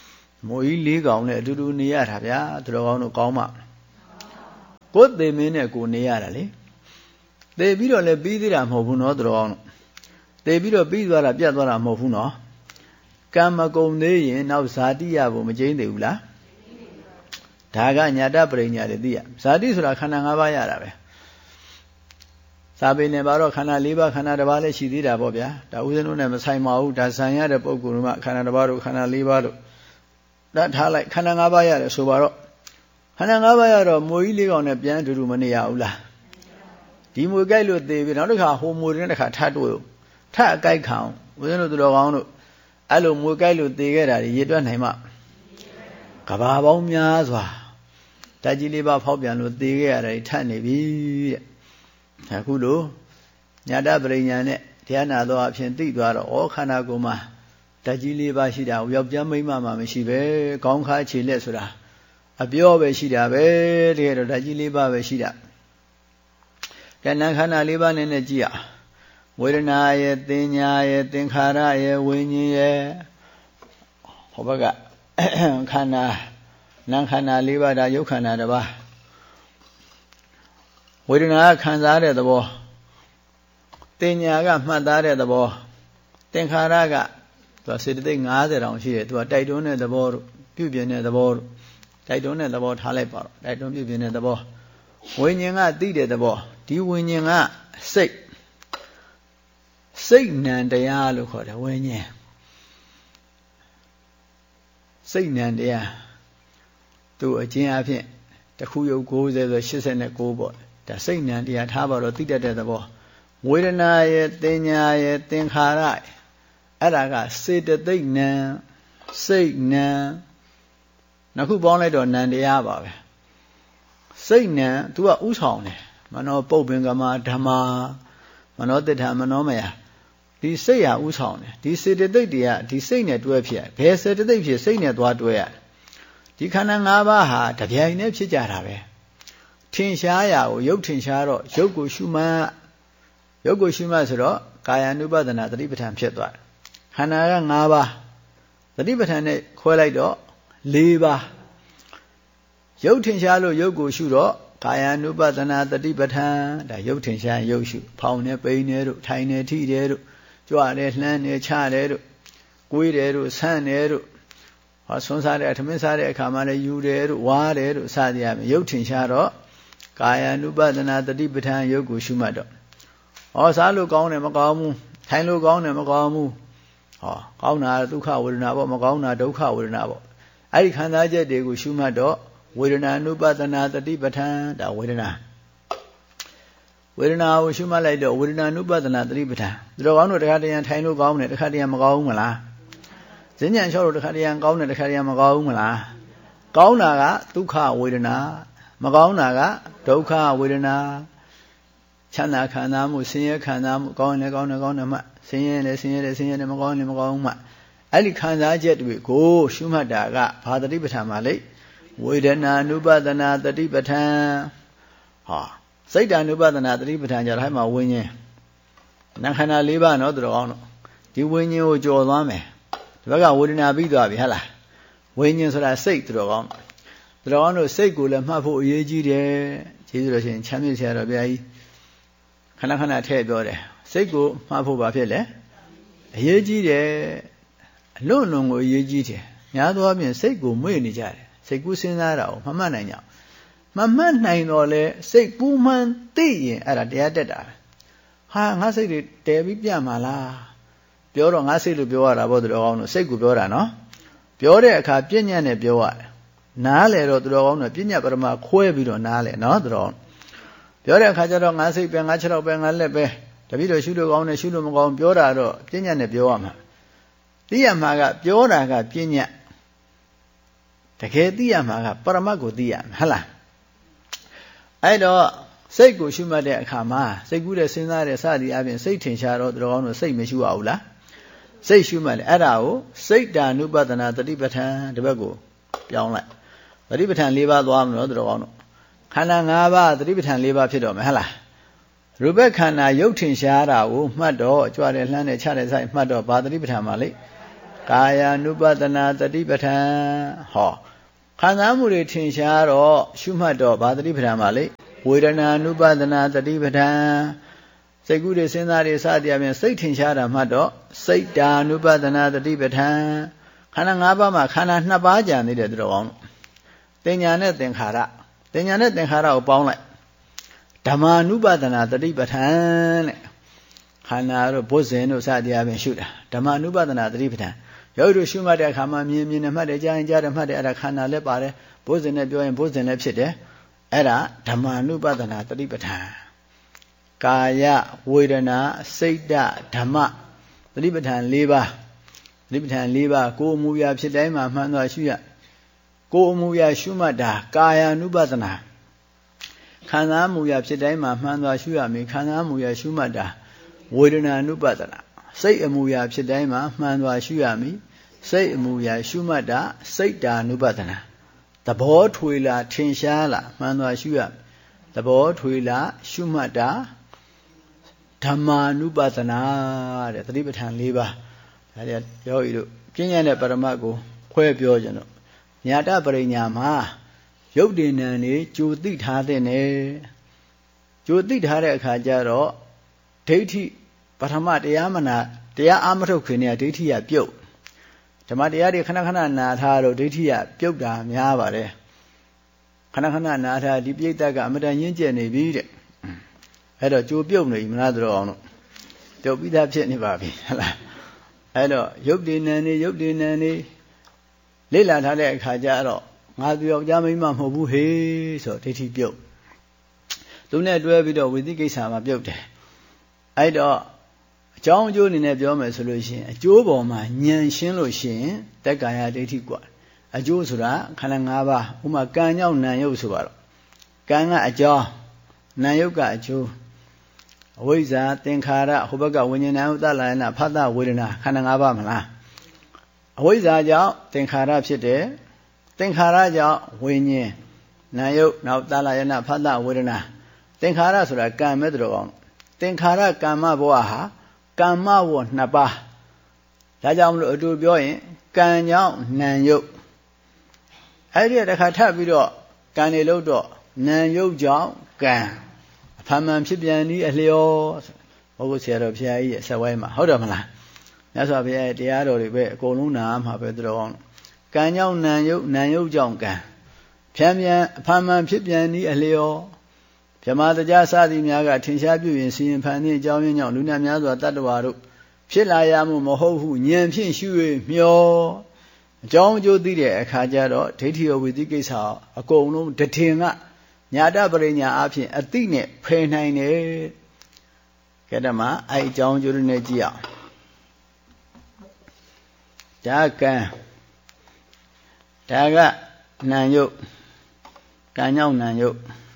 မိုးကြီးလေးကောင်နဲ့အတူတူနေရတာဗျာသူတော်ကောင်းတို့ကောင်းမှကိုယ်သေမင်းနဲ့ကိုနေရတာလေသေပြီးတော့လည်းပြီးသေးတာမဟုတ်ဘူးနော်သူတော်ကောင်းတို့သေပြီးတော့ပြီးသွားတာပြတ်သွားတာမဟုတ်ဘူးနော်ကံမကုန်သေးရင်နောက်ဇာတိရဖို့မကျိန်းသေးဘူးလားဒါကညာတပရိညာတွေသိရဇာတိဆိုတာခန္ဓာ၅ပါးရတာပဲစာပေနဲ့ပါတော့ခန္ဓာ၄ပါးခန္ဓာတစ်ပါးလည်းရှိသေးတာပေါ့ဗျာဒါဥစဉ်တို့နဲ့မဆိုင်ပါဘူးဒါဆံရတဲ့ပုဂ္ဂိုလ်ကခန္ဓာတစ်ပါးတို့ခန္ဓာ၄ပါးတို့ဒါထားလိုက်ခန္ဓာ၅ပါးရတယ်ဆိုပါတော့ခန္ဓာ၅ပါးရတော့မွေကြီးလေးကောင်နဲ့ပြန်အတူတူမနေရဘူးလားဒီမွေကြိုက်လို့သေပြီနောက်တစ်ခါဟိုမွေတဲ့တစ်ခါထပ်တွေ့ထပ်အကြိုက်ခံဥစဉ်တို့သူတော်ကောင်းတို့အဲ့လိုမွေကြိုက်လို့သေခဲ့တာတွေရေတွက်နိုင်မှကဘာပေါင်းများစွာဓာတ်ကြီးလေးပါဖောက်ပြန်လို့သေခဲ့ရတယ်ထပ်နေပြီတဲ့အခုလို့ညာတပရိညာနဲ့တရားနာတော်အဖြစ်သိသွားတော့ဩခန္ဓာကိုယ်မှာဓာတ်ကြီးလေးပါရှိတာယောက်ျားမိန်းမမှမရှိပဲခေါင်းခါခြေလက်ဆိုတာအပြောပဲရှိတာပဲတကယ်တော့ဓာတ်ကြီးလေးပါပဲရှိတာတဏ္ဍခန္ဓာလေးပါနဲ့နဲ့ကြည့်ရဝေဒနာရဲ့သင်ညာရဲ့သင်္ခါရရဲ့ဝိညာဉ်ရဲ့ဟောဘက်ကခန္ဓာနာခန္ဓာလေးပါးဒါယုတ်ခန္ဓာတစ်ပါးဝေဒနာကခံစားတဲ့သဘောတင်ညာကမှတ်သားတဲ့သဘောသင်္ခါရကသူကစေတသိက်၅၀တောင်ရှိတယ်သူကတိုက်တွန်းတဲ့သဘောတို့ပြုပြင်တဲ့သဘောတို့တိုက်တွန်းတဲ့သဘောထားလိုက်ပါတော့တိုက်တွန်းပြုပြင်တဲ့သဘောဝိညာဉ်ကသိတဲ့သဘောဒီဝိညာဉ်ကစိတ်စိတ်နံတရားလို့ခေါ်တယ်ဝိညာဉ်စိတ်နံတရားသူအကျဉ်းအဖြစ်တစ်ခုယုတ်၉၀ဆို၈၉ပေါ့ဒါစိတ်နံတရားထားပါတော့သိတတ်တဲ့သဘောဝေဒနာရဲ့တင်ညာရဲ့သင်္ခါရအဲ့ဒါကစေတသိက်နံစိတ်နံနှစ်ခုပေါင်းလိုက်တော့နံတရားပါပဲစိတ်နံ तू ကဥဆောင်တယ်မနောပုပ္ပင်ကမဓမ္မာမနောတ္ထမနောမယဒီစိတ်ဟာဥဆောင်တယ်ဒီစေတသိက်တွေကဒီစိတ်နဲ့တွဲဖြစ်ဘယ်စေတသိက်ဖြစ်စိတ်နဲ့သွားတွဲရဒီခန္ဓာ၅ပါးဟာတပြိုင်တည်းဖြစ်ကြတာပဲထင်ရှားရာကိုရုပ်ထင်ရှားတော့ရုပ်ကိုရှုမှတ်ရုပ်ကိုရှုမှတ်ဆိုတော့ကာယ ानु ပဒနာသတိပဋ္ဌာန်ဖြစ်သွားတယ်ခန္ဓာက၅ပါးသတိပဋ္ဌာန်နဲ့ခွဲလိုက်တော့၄ပါးရုပ်ထင်ရှားလို့ရုပ်ကိုရှုတော့ကာယ ानु ပဒနာသတိပဋ္ဌာန်ဒါရုပ်ထင်ရှားရုပ်ရှုဖောင်းနေပိန်နေတို့ထိုင်နေထိတယ်တို့ကြွတယ်လှမ်းနေချတယ်တို့ကိုွေးတယ်တို့ဆန့်တယ်တို့ဟောဆွန်းစားတဲ့အထမင်းစားတဲ့အခါမှာလည်းယူတယ်တို့ဝါတယ်တို့စသည်အပြင်ရုပ်ထင်ရှားတော့ကာယ ानु ပဒနာသတိပဋ္ဌာန်ရုပ်ကိုရှုမှတ်တော့ဟောစားလို့ကောင်းတယ်မကောင်းဘူးထိုင်လို့ကောင်းတယ်မကောင်းဘူးဟောကောင်းတာဒုက္ခဝေဒနာပေါ့မကောင်းတာဒုက္ခဝေဒနာပေါ့အဲ့ဒီခံစားချက်တွေကိုရှုမှတ်တော့ဝေဒနာ ानु ပဒနာသတိပဋ္ဌာန်ဒါဝေဒနာဝေဒနာကိုရှုမှတ်လိုက်တော့ဝေဒနာ ानु ပဒနာသတိပဋ္ဌာန်ဒီလိုကောင်းတော့တခါတရံထိုင်လို့ကောင်းတယ်တခါတရံမကောင်းဘူးမလားဈဉ္ဉံလျှော့လို့တခါတရံကောင်းတယ်တခါတရံမကောင်းဘူးမလားကောင်းတာကဒုက္ခဝေဒနာမကောင်းတာကဒုက္ခဝေဒနာချမ်းသာခံစားမှုဆင်းရဲခံစားမှုကောင်းတယ်ကောင်းတယ်ကောင်းတယ်မှဆင်းရဲတယ်ဆင်းရဲတယ်ဆင်းရဲတယ်မကောင်းတယ်မကောင်းဘူးမှအဲ့ဒီခံစားချက်တွေကိုရှုမှတ်တာကဘာသတိပဋ္ဌာန်မှာလေဝေဒနာ ानु ပဒနာသတိပဋ္ဌာန်ဟာစိတ်တ ानु ပဒနာသတိပဋ္ဌာန်ကြတော့ဟဲ့မှာဝိညာဉ်နာခန္ဓာ၄ပါးနော်သူတော်ကောင်းတို့ဒီဝိညာဉ်ကိုကြော်သွားမယ်ဒီဘက်ကဝေဒနာပြီးသွားပြီဟဟလားဝိညာဉ်ဆိုတာစိတ်သူတော်ကောင်းသူတော်ကောင်းတို့စိတ်ကိုလည်းမှတ်ဖို့အရေးကြီးတယ်ကျေးဇူးတော်ရှင်ချမ်းမြေ့ဆရာတော်ဘုရားကြီးခဏခဏထည့်ပြောတယ်စိတ်ကိုမှတ်ဖို့ဘာဖြစ်လဲအရေးကြီးတယ်အလွန်လွန်ကိုအရေးကြီးတယ်များသောအားဖြင့်စိတ်ကိုမွေ့နေကြတယ်စိတ်ကူးစဉ်းစားတာကိုမမှတ်နိုင်ကြဘူးမမှတ်နိုင်တော့လဲစိတ်ကူးမှန်းသိရင်အဲ့ဒါတရားတက်တာဟာငါစိတ်တွေတဲပြီးပြမှာလားပြောတော့ငါစိတ်လို့ပြောရတာပေါ့သူတော်ကောင်းတို့စိတ်ကိုပြောတာနော်ပြောတဲ့အခါပြဉ္ညာနဲ့ပြောရတယ်နားလေတော့သူတော်ကောင်းတို့ပြဉ္ညာပရမခွဲပြီးတော့နားလေနော်သူတော်ပြောတဲ့အခါကျတော့ငါစိတ်ပဲငါခြေတော့ပဲငါလက်ပဲတပည့်တော်ရှုလို့ကောင်းတယ်ရှုလို့မကောင်းပြောတာတော့ပြဉ္ညာနဲ့ပြောရမှာသိရမှာကပြောတာကပြဉ္ညာတကယ်သိရမှာကပရမတ်ကိုသိရမှာဟုတ်လားအဲ့တော့စိတ်ကိုရှုမှတ်တဲ့အခါမှာစိတ်ကူးတဲ့စဉ်းစားတဲ့စသည်အပြင်စိတ်ထင်ရှားတော့သူတော်ကောင်းတို့စိတ်မရှိရဘူးလားစိတ်ရှုမှတ်လေအဲ့ဒါကိုစိတ်တ ानु ပဒနာသတိပဋ္ဌာန်ဒီဘက်ကိုပြောင်းလိုက်သတိပဋ္ဌာန်၄ပါးသွားမလို့သူတော်ကောင်းတို့ခန္ဓာ၅ပါးသတိပဋ္ဌာန်၄ပါးဖြစ်တော့မယ်ဟုတ်လားရူပခန္ဓာရုပ်ထင်ရှားတာကိုမှတ်တော့ကြွတဲ့လှမ်းတဲ့ချတဲ့ဆိုင်မှတ်တော့ဘာသတိပဋ္ဌာန်မှာလေခကာယ ानु ပဒနာတတိပဋ္ဌာန်ဟောခန္ဓာမှုတွေထင်ရှားတော့ရှုမှတ်တော့ဗာတတိပဋ္ဌာန်ပါလေဝေဒနာ ानु ပဒနာတတိပဋ္ဌာန်စိတ်ကူးတွေစဉ်းစားတွေစသည်အပြင်စိတ်ထင်ရှားတာမှတ်တော့စိတ်တာ ानु ပဒနာတတိပဋ္ဌာန်ခန္ဓာ၅ပါးမှာခန္ဓာနှစ်ပါးကြံသေးတယ်သူတော်ကောင်းတင်ညာနဲ့သင်္ခါရတင်ညာနဲ့သင်္ခါရကိုပေါင်းလိုက်ဓမ္မာနုပဒနာတတိပဋ္ဌာန်တဲ့ခန္ဓာတို့ဘုဇင်တို့စသည်အပြင်ရှုတာဓမ္မာနုပဒနာတတိပဋ္ဌာန်ယောဂီတို့ရှုမှတ်တဲ့အခါမှာမြင်မြင်နဲ့မှတ်တယ်ကြားရင်ကြားတယ်မှတ်တယ်အဲ့ဒါခန္ဓာလည်းပါတယ်ဘုဇင်နဲ့ပြောရင်ဘုဇင်လည်းဖြစ်တယ်အဲ့ဒါဓမ္မာနုပဒနာတတိပဋ္ဌာန်ကာယဝေဒနာစိတ်ဓာတ်ဓမ္မတတိပဋ္ဌာန်၄ပါးတတိပဋ္ဌာန်၄ပါးကိုယ်အမူအရာဖြစ်တိုင်းမှာမှန်သွားရှုရကိုယ်အမူအရာရှုမှတ်တာကာယ ानु ပဒနာခန္ဓာမူရာဖြစ်တိုင်းမှာမှန်သွားရှုရမယ်ခန္ဓာမူရာရှုမှတ်တာဝေဒနာ ानु ပဒနာစိတ်အမူအရာဖြစ်တိုင်းမှာမှန်သွားရှုရမည်စိတ်အမူအရာရှုမှတ်တာစိတ်တာ ानु ပဒနာသဘောထွေလာထင်ရှားလာမှန်သွားရှုရမည်သဘောထွေလာရှုမှတ်တာဓမ္မာ ानु ပဒနာတဲ့သတိပဋ္ဌာန်၄ပါးဒါကြယောဂီတို့ပြဉ္ညာနဲ့ပရမတ်ကိုခွဲပြောကြတော့ညာတပရိညာမှာရုပ်တည်နံနေကြိုသိထားတဲ့နဲ့ကြိုသိထားတဲ့အခါကျတော့ဒိဋ္ဌိပထမတရားမနာတရားအာမထုတ်ခင်เนี่ยဒိဋ္ဌိကပြုတ်ဓမ္မတရားတွေခဏခဏနာထားတော့ဒိဋ္ဌိကပြုတ်တာများပါတယ်ခဏခဏနာထားဒီပြိတ္တကအမတန်ရင်းကျက်နေပြီတဲ့အဲ့တော့ကြိုပြုတ်နေပြီမလားတော်အောင်လို့ပြုတ်ပြီးသားဖြစ်နေပါပြီဟလားအဲ့တော့ရုပ်တည်နံနေရုပ်တည်နံနေလေ့လာထားတဲ့အခါကျတော့ငါသူယောက်ျားမိန်းမမဟုတ်ဘူးဟေးဆိုဒိဋ္ဌိပြုတ်သူနဲ့တွဲပြီးတော့ဝိသိကိစ္စမှာပြုတ်တယ်အဲ့တော့အကြောင်းအကျိုးအနေနဲ့ပြောမယ်ဆိုလို့ရှိရင်အကျိုးပေါ်မှာဉာဏ်ရှင်းလို့ရှိရင်တက္ကာယဒိဋ္ဌိกว่าအကျိုးဆိုတာခန္ဓာ၅ပါးဥမာကံကြောင့်နာယုတ်ဆိုပါတော့ကံကအကြောင်းနာယုတ်ကအကျိုးအဝိဇ္ဇာသင်္ခါရဟိုဘက်ကဝိညာဏဥဒ္ဒလယနာဖသဝေဒနာခန္ဓာ၅ပါးမလားအဝိဇ္ဇာကြောင့်သင်္ခါရဖြစ်တယ်သင်္ခါရကြောင့်ဝိညာဉ်နာယုတ်နောက်သလယနာဖသဝေဒနာသင်္ခါရဆိုတာကံမဲ့တော်အောင်သင်္ခါရကမ္မဘဝဟာကမ္မဝနှစ်ပါးဒါကြောင့်မလို့အတူပြောရင်ကံကြောင့်နာယုတ်အဲ့ဒီတခါထပ်ပြီးတော့ကံနေလို့တော့နာယုတ်ကြောင့်ကံအဖန်မှန်ဖြစ်ပြန်ဤအလျောဘုရားဆရာတော်ဘုရားကြီးရဲ့ဆက်ဝိုင်းမှာဟုတ်တယ်မလားမြတ်စွာဘုရားရဲ့တရားတော်တွေပဲအကုန်လုံးနာမှာပဲတော်အောင်ကံကြောင့်နာယုတ်နာယုတ်ကြောင့်ကံဖြံပြန်အဖန်မှန်ဖြစ်ပြန်ဤအလျောဗြဟ္မာတရားစသည်များကထင်ရှားပြုရင်စီရင်ဖန်သည့်အကြောင်းရင်းကြောင့်လူနာများစွာတတ္တဝါတို့ဖြစ်လာရမှုမဟုတ်ဟုဉာဏ်ဖြင့်ရှု၍မျောအကြောင်းအကျိုးသိတဲ့အခါကျတော့ဒိဋ္ဌိယဝိသိကိစ္စအကုန်လုံးတထင်ကညာတပရိညာအဖြစ်အတိနဲ့ဖယ်နိုင်တယ်ကဲတမအဲ့အကြောင်းအကျိုးတွေနဲ့ကြည့်အောင်ဒါကံဒါကနာယုတ်ကံကြောင့်နာယုတ်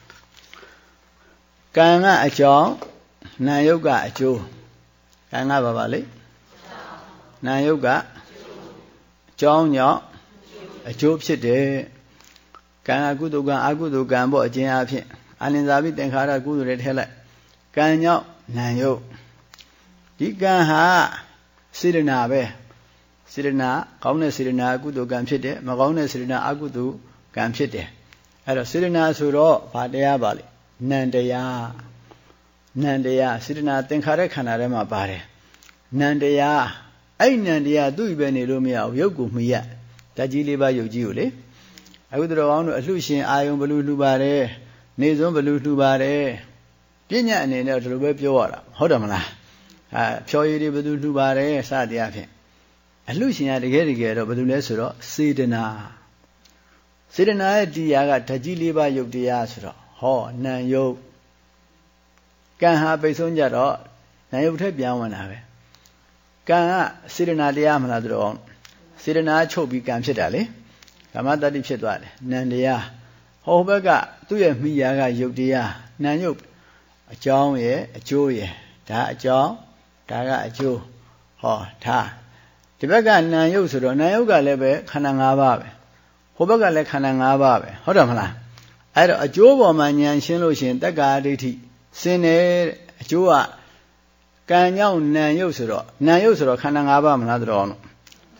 ကံကအကြောင်းနာယုတ်ကအကျိုးကံကဘာပါလဲနာယုတ်ကအကြောင်းကြောင့်အကျိုးဖြစ်တယ်ကံအကုသိုလ်ကံအကုသိုလ်ကံပေါ့အကျဉ်းအဖြစ်အာနိသပိသင်္ခါရကုသိုလ်တွေထည့်လိုက်ကံကြောင့်နာယုတ်ဒီကံဟာစေတနာပဲစေတနာကောင်းတဲ့စေတနာအကုသိုလ်ကံဖြစ်တယ်မကောင်းတဲ့စေတနာအကုသိုလ်ကံဖြစ်တယ်အဲ့တော့စေတနာဆိုတော့ဘာတရားပါလဲနံတရားနံတရားစေတနာသင်္ခါရခန္ဓာထဲမှာပါတယ်နံတရားအဲ့နံတရားသူ့ပဲနေလို့မရဘူးရုပ်ကိုမှီရဓာတ်ကြီးလေးပါးရုပ်ကြီးကိုလေအခုတော်ကောင်းတို့အလှရှင်အာယုံဘလူလှူပါတယ်နေစွန်းဘလူလှူပါတယ်ပြဉ္ညာအနေနဲ့ဒီလိုပဲပြောရတာဟုတ်တယ်မလားအဲဖြောရည်တွေဘလူလှူပါတယ်စသည်အဖြစ်အလှရှင်ကတကယ်တကယ်တော့ဘယ်လိုလဲဆိုတော့စေတနာစေတနာရဲ့တရားကဓာတ်ကြီးလေးပါးရုပ်တရားဆိုတော့ဟောနံယုတ်ကံဟာပိတ်ဆုံးကြတော့နံယုတ်ထက်ပြန်ဝင်တာပဲကံကစေတနာတရားမလားသူတော်စေတနာချုပ်ပြီးကံဖြစ်တာလေကာမတတ္တိဖြစ်သွားတယ်နံတရားဟောဘက်ကသူ့ရဲ့မိယာကယုတ်တရားနံယုတ်အကြောင်းရဲ့အကျိုးရဲ့ဒါအကြောင်းဒါကအကျိုးဟောဒါဒီဘက်ကနံယုတ်ဆိုတော့နံယုတ်ကလည်းပဲခန္ဓာ၅ပါးပဲဟိုဘက်ကလည်းခန္ဓာ၅ပါးပဲဟုတ်တယ်မလားအဲ့တော့အကျိုးပေါ်မှာဉာဏ်ရှင်းလို့ရှိရင်တက္ကာဒိဋ္ဌိစင်တယ်အကျိုးကကံကြောင့်နံယုတ်ဆိုတော့နံယုတ်ဆိုတော့ခန္ဓာ၅ပါးမလားတော်အောင်ခ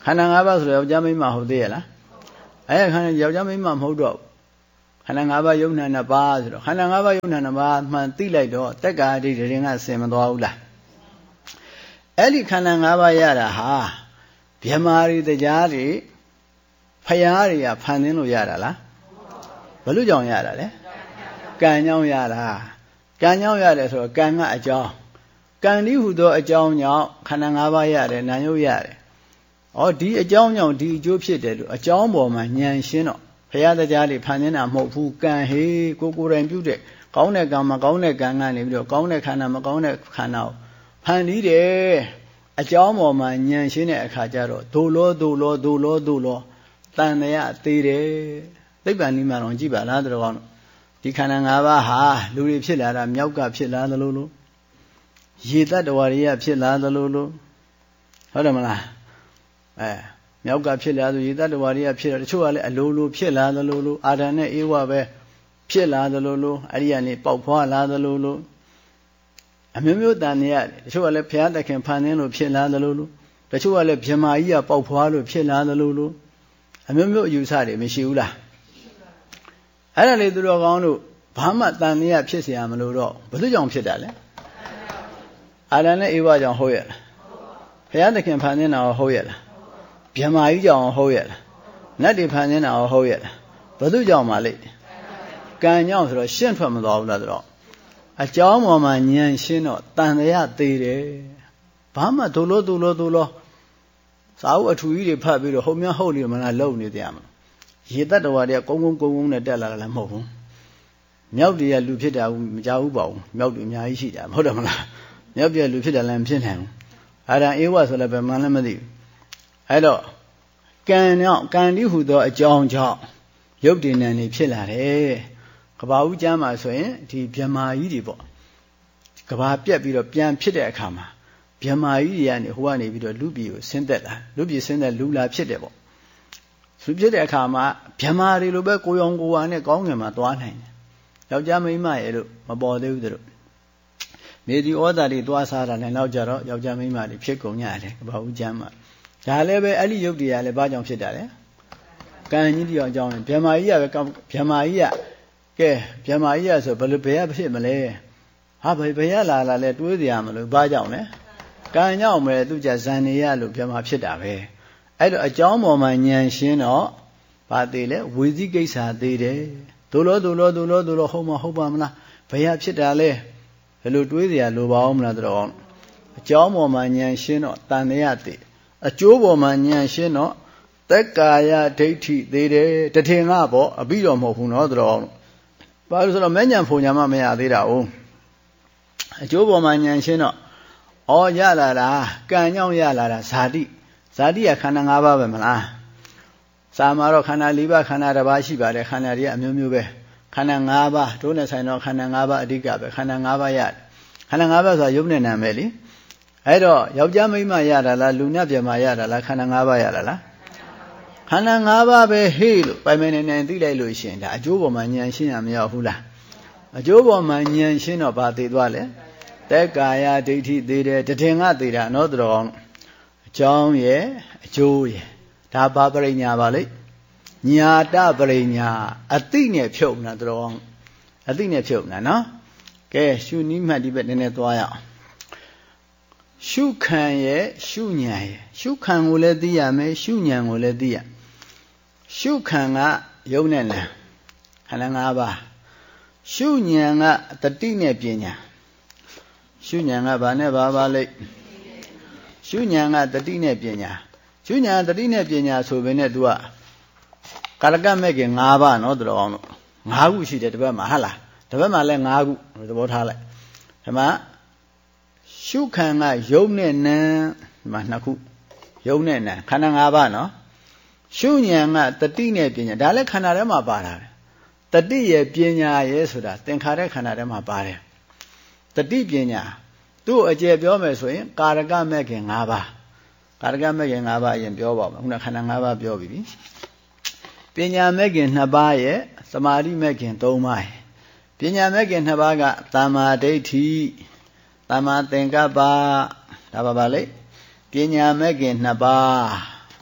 ခန္ဓာ၅ပါးဆိုတော့ယောက်ျားမိန်းမဟုတ်သေးရဲ့လားအဲခန္ဓာယောက်ျားမိန်းမမဟုတ်တော့ခန္ဓာ၅ပါးယုံနာနှစ်ပါးဆိုတော့ခန္ဓာ၅ပါးယုံနာနှစ်ပါးမှန်သိလိုက်တော့တက္ကာဒိဋ္ဌိရင်ကဆင်မသွားဘူးလားအဲ့ဒီခန္ဓာ၅ပါးရတာဟာဗြဟ္မာတွေတရားတွေဖယားတွေကဖန်သင်းလို့ရတာလားဘလို့ကြောင့်ရတာလဲကံကြောင့်ရတာကံကြောင့်ရတယ်ဆိုတော့ကံကအကြောင်းကံဒီဟူသောအကြောင်းကြောင့်ခန္ဓာ၅ပါးရတယ်နာယုတ်ရတယ်ဩဒီအကြောင်းကြောင့်ဒီအကျိုးဖြစ်တယ်လို့အကြောင်းပေါ်မှာဉာဏ်ရှင်းတော့ဘုရားတရားတွေဖန်ဆင်းတာမဟုတ်ဘူးကံဟေးကိုကိုယ်တိုင်ပြုတဲ့ကောင်းတဲ့ကံမကောင်းတဲ့ကံကနေပြီးတော့ကောင်းတဲ့ခန္ဓာမကောင်းတဲ့ခန္ဓာကိုဖန်ပြီးတယ်အကြောင်းပေါ်မှာဉာဏ်ရှင်းတဲ့အခါကျတော့ဒိုလောဒိုလောဒိုလောဒိုလောတန်တရားသေးတယ်သိပ္ပံနိမတော်ကြည့်ပါလားတော်ကောင်းဒီခန္ဓာ၅ပါးဟာလူတွေဖြစ်လာတာမြောက်ကဖြစ်လာသလိုလိုရေတ္တဝါတွေကဖြစ်လာသလိုလိုဟုတ်တယ်မလားအဲမြောက်ကဖြစ်လာဆိုရေတ္တဝါတွေကဖြစ်တယ်တချို့ကလည်းအလိုလိုဖြစ်လာသလိုလိုအာဒံနဲ့အေဝပဲဖြစ်လာသလိုလိုအဲ့ဒီကနေပေါက်ဖွာလာသလိုလိုအမျိုးမျိုးတန်နေရတယ်တချို့ကလည်းဘုရားသခင်ဖန်ဆင်းလို့ဖြစ်လာသလိုလိုတချို့ကလည်းဗြဟ္မာကြီးကပေါက်ဖွာလို့ဖြစ်လာသလိုလိုအမျိုးမျိုးအယူဆတွေမရှိဘူးလားအဲ့ဒါလေသူတော်ကောင်းတို့ဘာမှတန်နေရဖြစ်เสียမလို့တော့ဘယ်သူကြောင့်ဖြစ်တာလဲအာဒံနဲ့အေဝကြောင့်ဟုတ်ရဲ့လားဘုရားသခင်ဖန်ဆင်းတာဟုတ်ရဲ့လားဗြဟ္မာကြီးကြောင့်ဟုတ်ရဲ့လားနတ်တွေဖန်ဆင်းတာဟုတ်ရဲ့လားဘယ်သူကြောင့်မှလဲကံကြောင့်ဆိုတော့ရှင်းထွက်မသွားဘူးလားဆိုတော့အကြောင်းပေါ်မှာဉာဏ်ရှင်းတော့တန်တရားသေးတယ်ဘာမှဒုလို့ဒုလို့ဒုလို့စာအုပ်အထူကြီးတွေဖတ်ပြီးတော့ဟုတ်များဟုတ်နေမလားလုံနေတရားမလားရေတ္တဝါတွေကကုန်းကုန်းကုန်းကုန်းနဲ့တက်လာတာလည်းမဟုတ်ဘူးမြောက်တွေကလူဖြစ်တာမကြဘူးပေါ့မြောက်တွေအများကြီးရှိတာမဟုတ်တယ်မလားမြောက်တွေကလူဖြစ်တာလည်းမဖြစ်နိုင်ဘူးအာရံအေဝဆိုလည်းဘယ်မှလည်းမသိဘူးအဲ့တော့ကံကြောင့်ကံဒီဟူသောအကြောင်းကြောင့်ရုပ်တည်ဉာဏ်တွေဖြစ်လာတယ်ကဘာဦးကျမ်းမှာဆိုရင်ဒီဗြဟ္မာကြီးတွေပေါ့ကဘာပြက်ပြီးတော့ပြန်ဖြစ်တဲ့အခါမှာဗြဟ္မာကြီးတွေကနေဟိုကနေပြီးတော့လူပြည်ကိုဆင်းသက်လာလူပြည်ဆင်းသက်လူလာဖြစ်တယ်ပေါ့သူဖြစ်တဲ့အခါမှာဗြဟ္မာတွေလိုပဲကိုရောင်ကိုဝါနဲ့ကောင်းငင်မှာသွားနိုင်တယ်ယောက်ျားမိန်းမရဲ့လို့မပေါ်သေးဘူးတို့မြေဒီဩဇာတွေသွားစားတာလည်းနောက်ကြတော့ယောက်ျားမိန်းမတွေဖြစ်ကုန်ကြတယ်ကဘာဦးကျမ်းမှာဒါလည်းပဲအဲ့ဒီယုတ်တရားလည်းဘာကြောင့်ဖြစ်တာလဲကံကြီးတရားကြောင့်ဗြဟ္မာကြီးကပဲဗြဟ္မာကြီးကကဲဗြဟ္မာကြီးကဆိုဘယ်လိုဘယ်ရဖြစ်မလဲဟာဘယ်ဘယ်ရလာလာလဲတွေးကြရမလို့ဘာကြောင့်လဲကံကြောင့်ပဲသူကြဇန်နေရလို့ဗြဟ္မာဖြစ်တာပဲအဲ့တော့အကြောင်းပေါ်မှာဉာဏ်ရှင်းတော့ဘာသေးလဲဝေစီကိစ္စသေးတယ်ဒုလောဒုလောဒုလောဒုလောဟုတ်မဟုတ်ပါမလားဘယ်ရဖြစ်တာလဲဘယ်လိုတွေးကြရလိုပါအောင်မလားတော့အကြောင်းပေါ်မှာဉာဏ်ရှင်းတော့တန်တရားသေးအကျိုးပေါ်မှာဉာဏ်ရှင်းတော့တက္ကာယဒိဋ္ဌိသေးတယ်တထင်ကပေါ့အပြီးတော့မဟုတ်ဘူးနော်တော့ဘာလို့ဆိုတော့မဲ့ဉာဏ်ဖုန်ညာမှမရသေးတာ哦အကျိုးပေါ်မှာဉာဏ်ရှင်းတော့ဩရလာတာကံကြောင့်ရလာတာဇာတိဇာတိကခန္ဓာ၅ပါးပဲမလားစာမှာတော့ခန္ဓာ၄ပါးခန္ဓာတစ်ပါးရှိပါတယ်ခန္ဓာတွေကအမျိုးမျိုးပဲခန္ဓာ၅ပါးတို့နဲ့ဆိုင်တော့ခန္ဓာ၅ပါးအဓိကပဲခန္ဓာ၅ပါးရတယ်ခန္ဓာ၅ပါးဆိုတာယုတ်နဲ့နာမယ်လေအဲ့တော့ယောက်ျားမိန်းမရတာလားလူနဲ့ပြမရတာလားခန္ဓာ၅ပါးရတာလားခန္ဓာ၅ပါးပဲဟေးလို့ပိုင်ပိုင်နိုင်နိုင်သိလိုက်လို့ရှင်ဒါအကျိုးပေါ်မှာဉာဏ်ရှင်းရမရောက်ဘူးလားအကျိုးပေါ်မှာဉာဏ်ရှင်းတော့ဘာသိသွားလဲတက္ကာယဒိဋ္ဌိသေးတယ်တထင်ကသေးတာနော်တော်ကောင်းအကြောင်းရဲ့အကျိုးရဲ့ဒါဘာပရိညာပါလိမ့်ညာတပရိညာအသိနဲ့ဖြုတ်နာတော်ကောင်းအသိနဲ့ဖြုတ်နာနော်ကဲရှုနိမှတ်ဒီဘက်နည်းနည်းသွားရအောင်ရှုခံရဲ့ရှုဉဏ်ရဲ့ရှုခံကိုလည်းသိရမယ်ရှုဉဏ်ကိုလည်းသိရရှုခံကယုံနဲ့လံခန္ဓာ၅ပါးရှုဉဏ်ကတတိနဲ့ပညာရှုဉဏ်ကဘာနဲ့ဘာပါလိမ့်ရှုဉဏ်ကတတိနဲ့ပညာရှုဉဏ်တတိနဲ့ပညာဆိုပေနဲ့ तू ကကာရကမဲ့ခင်၅ပါးနော်တော်အောင်လို့၅ခုရှိတယ်တစ်ပတ်မှာဟုတ်လားတစ်ပတ်မှာလည်း၅ခုသဘောထားလိုက်ဒီမှာရှုခံကယုံနဲ့နံဒီမှာနှစ်ခုယုံနဲ့နံခန္ဓာ၅ပါးနော်ရှုဉဏ်ကတတိနဲ့ပညာဒါလည်းခန္ဓာထဲမှာပါတာပဲတတိရဲ့ပညာရဲ့ဆိုတာသင်္ခါရခန္ဓာထဲမှာပါတယ်တတိပညာသူ့အကျယ်ပြောမယ်ဆိုရင်ကာရကမဲ့ခင်၅ပါးကာရကမဲ့ခင်၅ပါးအရင်ပြောပါမယ်ခုနခန္ဓာ၅ပါးပြောပြီးပြီပညာမဲ့ခင်၂ပါးရဲ့သမာဓိမဲ့ခင်၃ပါးရဲ့ပညာမဲ့ခင်၂ပါးကသမ္မာဒိဋ္ဌိသမ္မာသင်္ကပ္ပဒါပါပါလေပညာမဲ့ခင်၂ပါး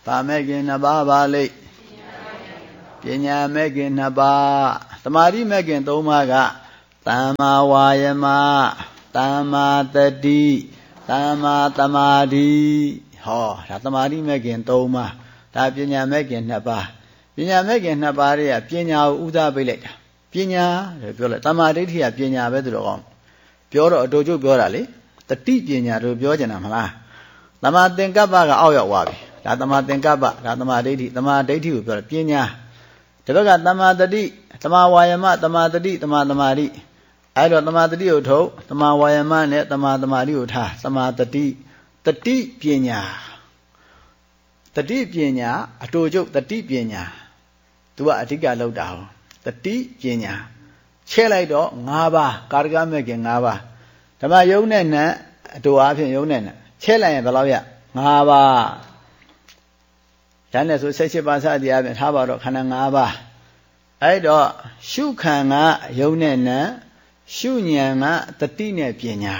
ဘာမဲ့ခင်နှစ်ပါးပါလိပညာမဲ့ခင်နှစ်ပါးသမာဓိမဲ့ခင်သုံးပါးကသမ္မာဝါယမသမ္မာတတိသမ္မာသမာဓိဟောဒါသမာဓိမဲ့ခင်သုံးပါးဒါပညာမဲ့ခင်နှစ်ပါးပညာမဲ့ခင်နှစ်ပါးတွေကပညာကိုဥဒပိတ်လိုက်တာပညာလို့ပြောလိုက်သမ္မာဒိဋ္ဌိကပညာပဲသူတော်ကောင်းပြောတော့အတူတူပြောတာလေတတိပညာတို့ပြောကြတာမလားသမ္မာသင်္ကပ္ပကအောက်ရောက်သွားပြီဒါသမ္မာသင်္ကပ္ပဒါသမ္မာဒိဋ္ဌိသမ္မာဒိဋ္ဌိကိုပြောတယ်ပညာဒီဘက်ကသမ္မာတတိသမ္မာဝါယမသမ္မာတတိသမ္မာသမာဓိအဲ့တော့သမ္မာတတိကိုထုတ်သမ္မာဝါယမနဲ့သမ္မာသမာဓိကိုထားသမ္မာတတိတတိပညာတတိပညာအတူတူတတိပညာသူကအဓိကလောက်တာဟောတတိပညာချဲ့လိုက်တော့၅ပါးကာရကမဲ့ခင်၅ပါးဓမ္မယုံနဲ့နံအတူအားဖြင့်ယုံနဲ့နံချဲ့လိုက်ရင်ဘယ်လောက်ရ၅ပါးဒါနဲ့ဆို၁၈ပါးစသည်အပြင်ထားပါတော့ခန္ဓာ၅ပါးအဲ့တော့ရှုခံကယုံနဲ့နံရှုဉဏ်ကတတိနဲ့ပညာ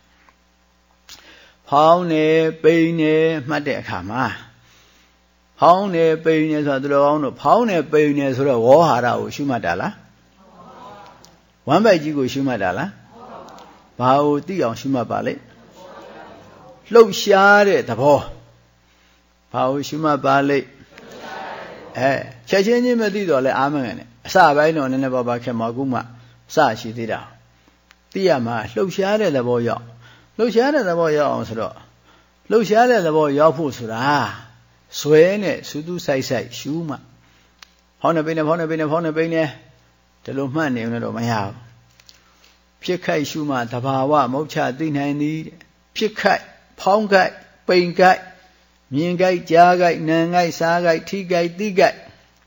ဖောင်းနေပိန်နေမှတ်တဲ့အခါမှာဖောင်းနေပိန်နေဆိုတော့သူတော်ကောင်းတို့ဖောင်းနေပိန်နေဆိုတော့ဝေါဟာရကိုရှုမှတ်တာလားဝမ်းပိုက်ကြီးကိုရှုမှတ်တာလားဘာကိုသိအောင်ရှုမှတ်ပါလဲလှုပ်ရှားတဲ့သဘောဘာကိုရှုမှတ်ပါလဲအဲချက်ချင်းချင်းမသိတော့လဲအာမငယ်နဲ့အစပိုင်းတော့နည်းနည်းပါးပါးခင်မအခုမှစရှိသေးတာသိရမှာလှုပ်ရှားတဲ့သဘောရောက်လှုပ်ရှားတဲ့သဘောရောက်အောင်ဆိုတော့လှုပ်ရှားတဲ့သဘောရောက်ဖို့ဆိုတာဇွဲနဲ့စူးစူးဆိုင်ဆိုင်ရှုမှဖောင်းနေပိနေဖောင်းနေပိနေဖောင်းနေပိနေဒီလိုမှတ်နေလို့တော့မရဘူးဖြစ်ခိုက်ရှုမှတဘာဝမုတ်ချသိနိုင်သည်ဖြစ်ခိုက်ဖောင်းခိုက်ပိန်ခိုက်မြင်ခိုက်ကြားခိုက်နာခိုက်စားခိုက်ထိခိုက်သိခိုက်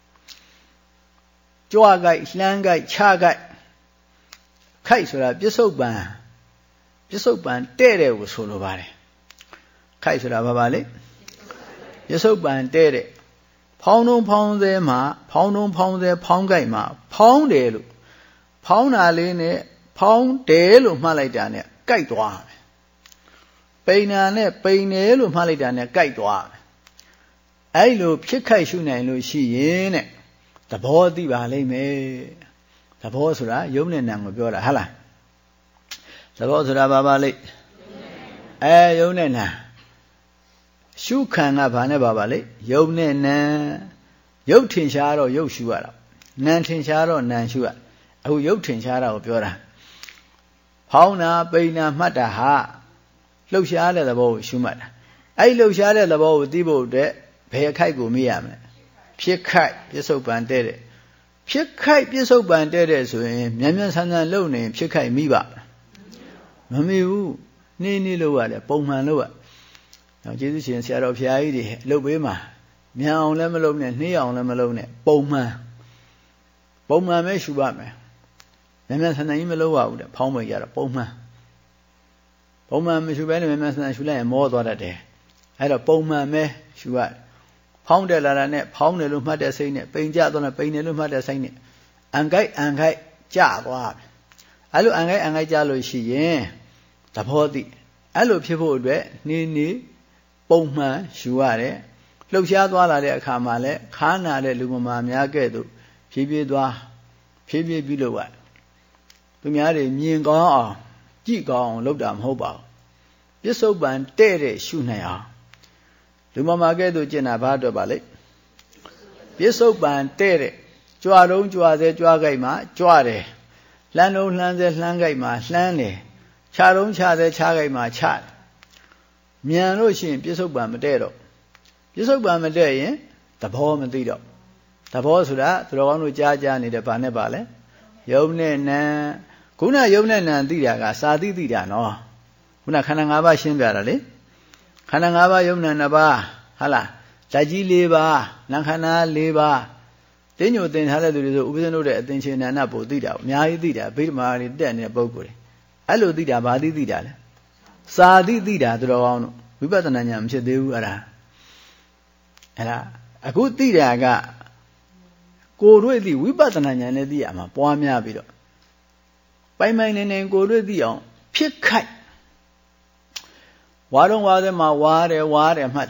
ကြွခိုက်လှမ်းခိုက်ခြားခိုက်ခိုက်ဆိုတာပြစ္ဆုတ်ပံပြစ္ဆုတ်ပံတဲ့တဲ့ကိုဆိုလိုပါတယ်ခိုက်ဆိုတာဘာပါလဲပြစ္ဆုတ်ပံတဲ့တဲ့ဖောင်းတုံးဖောင်းသေးမှာဖောင်းတုံးဖောင်းသေးဖောင်းခိုက်မှာဖောင်းတယ်လို့ဖောင်းတာလေးနဲ့ဖောင်းတယ်လို့မှတ်လိုက်တာနဲ့ကြိုက်သွားမယ်ပိန်နာနဲ့ပိန်တယ်လို့မှတ်လိုက်တာနဲ့ကြိုက်သွားမယ်အဲ့လိုဖြစ်ခိုက်ရှုနိုင်လို့ရှိရင်တဲ့သဘောသိပါလိမ့်မယ်သဘောဆိုတာယုံနဲ့နံကိုပြောတာဟုတ်လားသဘောဆိုတာဘာပါလိမ့်အဲယုံနဲ့နံရှုခံကဘာနဲ့ပါပါလိမ့်ယုံနဲ့နံယုတ်ထင်ရှားတော့ယုတ်ရှုရတာနံထင်ရှားတော့နံရှုရအခုယုတ်ထင်ရှားတာကိုပြောတာဖောင်းနာပိန်နာမှတ်တာဟာလှုပ်ရှားတဲ့သဘောကိုရှုမှတ်တာအဲ့လှုပ်ရှားတဲ့သဘောကိုသိဖို့အတွက်ဘယ်အခိုက်ကိုမေ့ရမလဲဖြစ်ခိုက်ပြစ္ဆုတ်ပံတဲ့တဲ့ဖြစ်ခိုက်ပြစ္ဆုတ်ပံတဲ့တဲ့ဆိုရင်မြန်မြန်ဆန်ဆန်လုပ်နေဖြစ်ခိုက်မိပါမမိဘူးနှင်းနှင်းလုပ်ရတယ်ပုံမှန်လုပ်ရနောက်ကျေးဇူးရှင်ဆရာတော်ဖျားကြီးတွေအလုပ်ပေးမှာမြန်အောင်လည်းမလုပ်နဲ့နှေးအောင်လည်းမလုပ်နဲ့ပုံမှန်ပုံမှန်ပဲရှုပါမယ်မြန်မြန်ဆန်ဆန်ကြီးမလုပ်ရဘူးတဲ့ဖောင်းမိကြတော့ပုံမှန်ပုံမှန်မရှုဘဲနဲ့မြန်မြန်ဆန်ဆန်ရှုလိုက်ရင်မောသွားတတ်တယ်အဲ့တော့ပုံမှန်ပဲရှုရဖောင်းတယ်လာတာနဲ့ဖောင်းတယ်လို့မှတ်တဲ့စိတ်နဲ့ပိန်ကြသွားတယ်ပိန်တယ်လို့မှတ်တဲ့စိတ်နဲ့အန်ခိုက်အန်ခိုက်ကြသွားပြီအဲ့လိုအန်ခိုက်အန်ခိုက်ကြလို့ရှိရင်သဘောသိအဲ့လိုဖြစ်ဖို့အတွက်နေနေပုံမှန်ရှုရတယ်လှုပ်ရှားသွားလာတဲ့အခါမှာလည်းခါနာတဲ့လူမမာများကဲ့သို့ဖြည်းဖြည်းသွားဖြည်းဖြည်းပြီးလို့ရသူများတွေမြင်ကောင်းအောင်ကြည့်ကောင်းအောင်လုပ်တာမဟုတ်ပါဘူးပြစ္ဆုတ်ပံတဲ့တဲ့ရှုနိုင်အောင်လူမမာကဲ့သို့ကျင့်တာဘာအတွက်ပါလဲပြစ္ဆုတ်ပံတဲ့တဲ့ကြွတုံးကြွစေကြွကြိုက်မှာကြွတယ်လှမ်းတုံးလှမ်းစေလှမ်းကြိုက်မှာလှမ်းတယ်ခြာတုံးခြာစေခြာကြိုက်မှာခြတယ်မြန်လို့ရှိရင်ပြစ္ဆုတ်ပံမတဲ့တော့ပြစ္ဆုတ်ပံမတဲ့ရင်သဘောမသိတော့သဘောဆိုတာသူတော်ကောင်းတို့ကြားကြားနေတဲ့ဘာနဲ့ပါလဲယုံနဲ့နံခုနယုံနဲ့နံသိတာကစာသိသိတာနော်ခုနခန္ဓာ၅ပါးရှင်းပြတာလေခန္ဓာ၅ပါးယုံနဲ့နှစ်ပါးဟာလားဓာတ်ကြီး၄ပါးနာခန္ဓာ၄ပါးတင်းညိုတင်ထားတဲ့သူတွေဆိုဥပဇင်းတို့တဲ့အသင်္ချေနန္ဒပို့သိတာအများကြီးသိတာဗိဓမာတွေတက်နေတဲ့ပုဂ္ဂိုလ်တွေအဲ့လိုသိတာဘာသိသိတာလဲစာသိသိတာသူတော်ကောင်းတို့ဝိပဿနာဉာဏ်မဖြစ်သေးဘူးအဲ့ဒါအဲ့ဒါအခုသိတာကကိုယ်တွေ့သိဝိပဿနာဉာဏ်နဲ့သိရမှာပွားများပြီးတော့ပိုင်ပိုင်နေနေကိုယ်တွေ့သိအောင်ဖြစ်ခိုက်ဝါတော့ဝါတဲ့မှာဝါတယ်ဝါတယ်မှတ်တယ်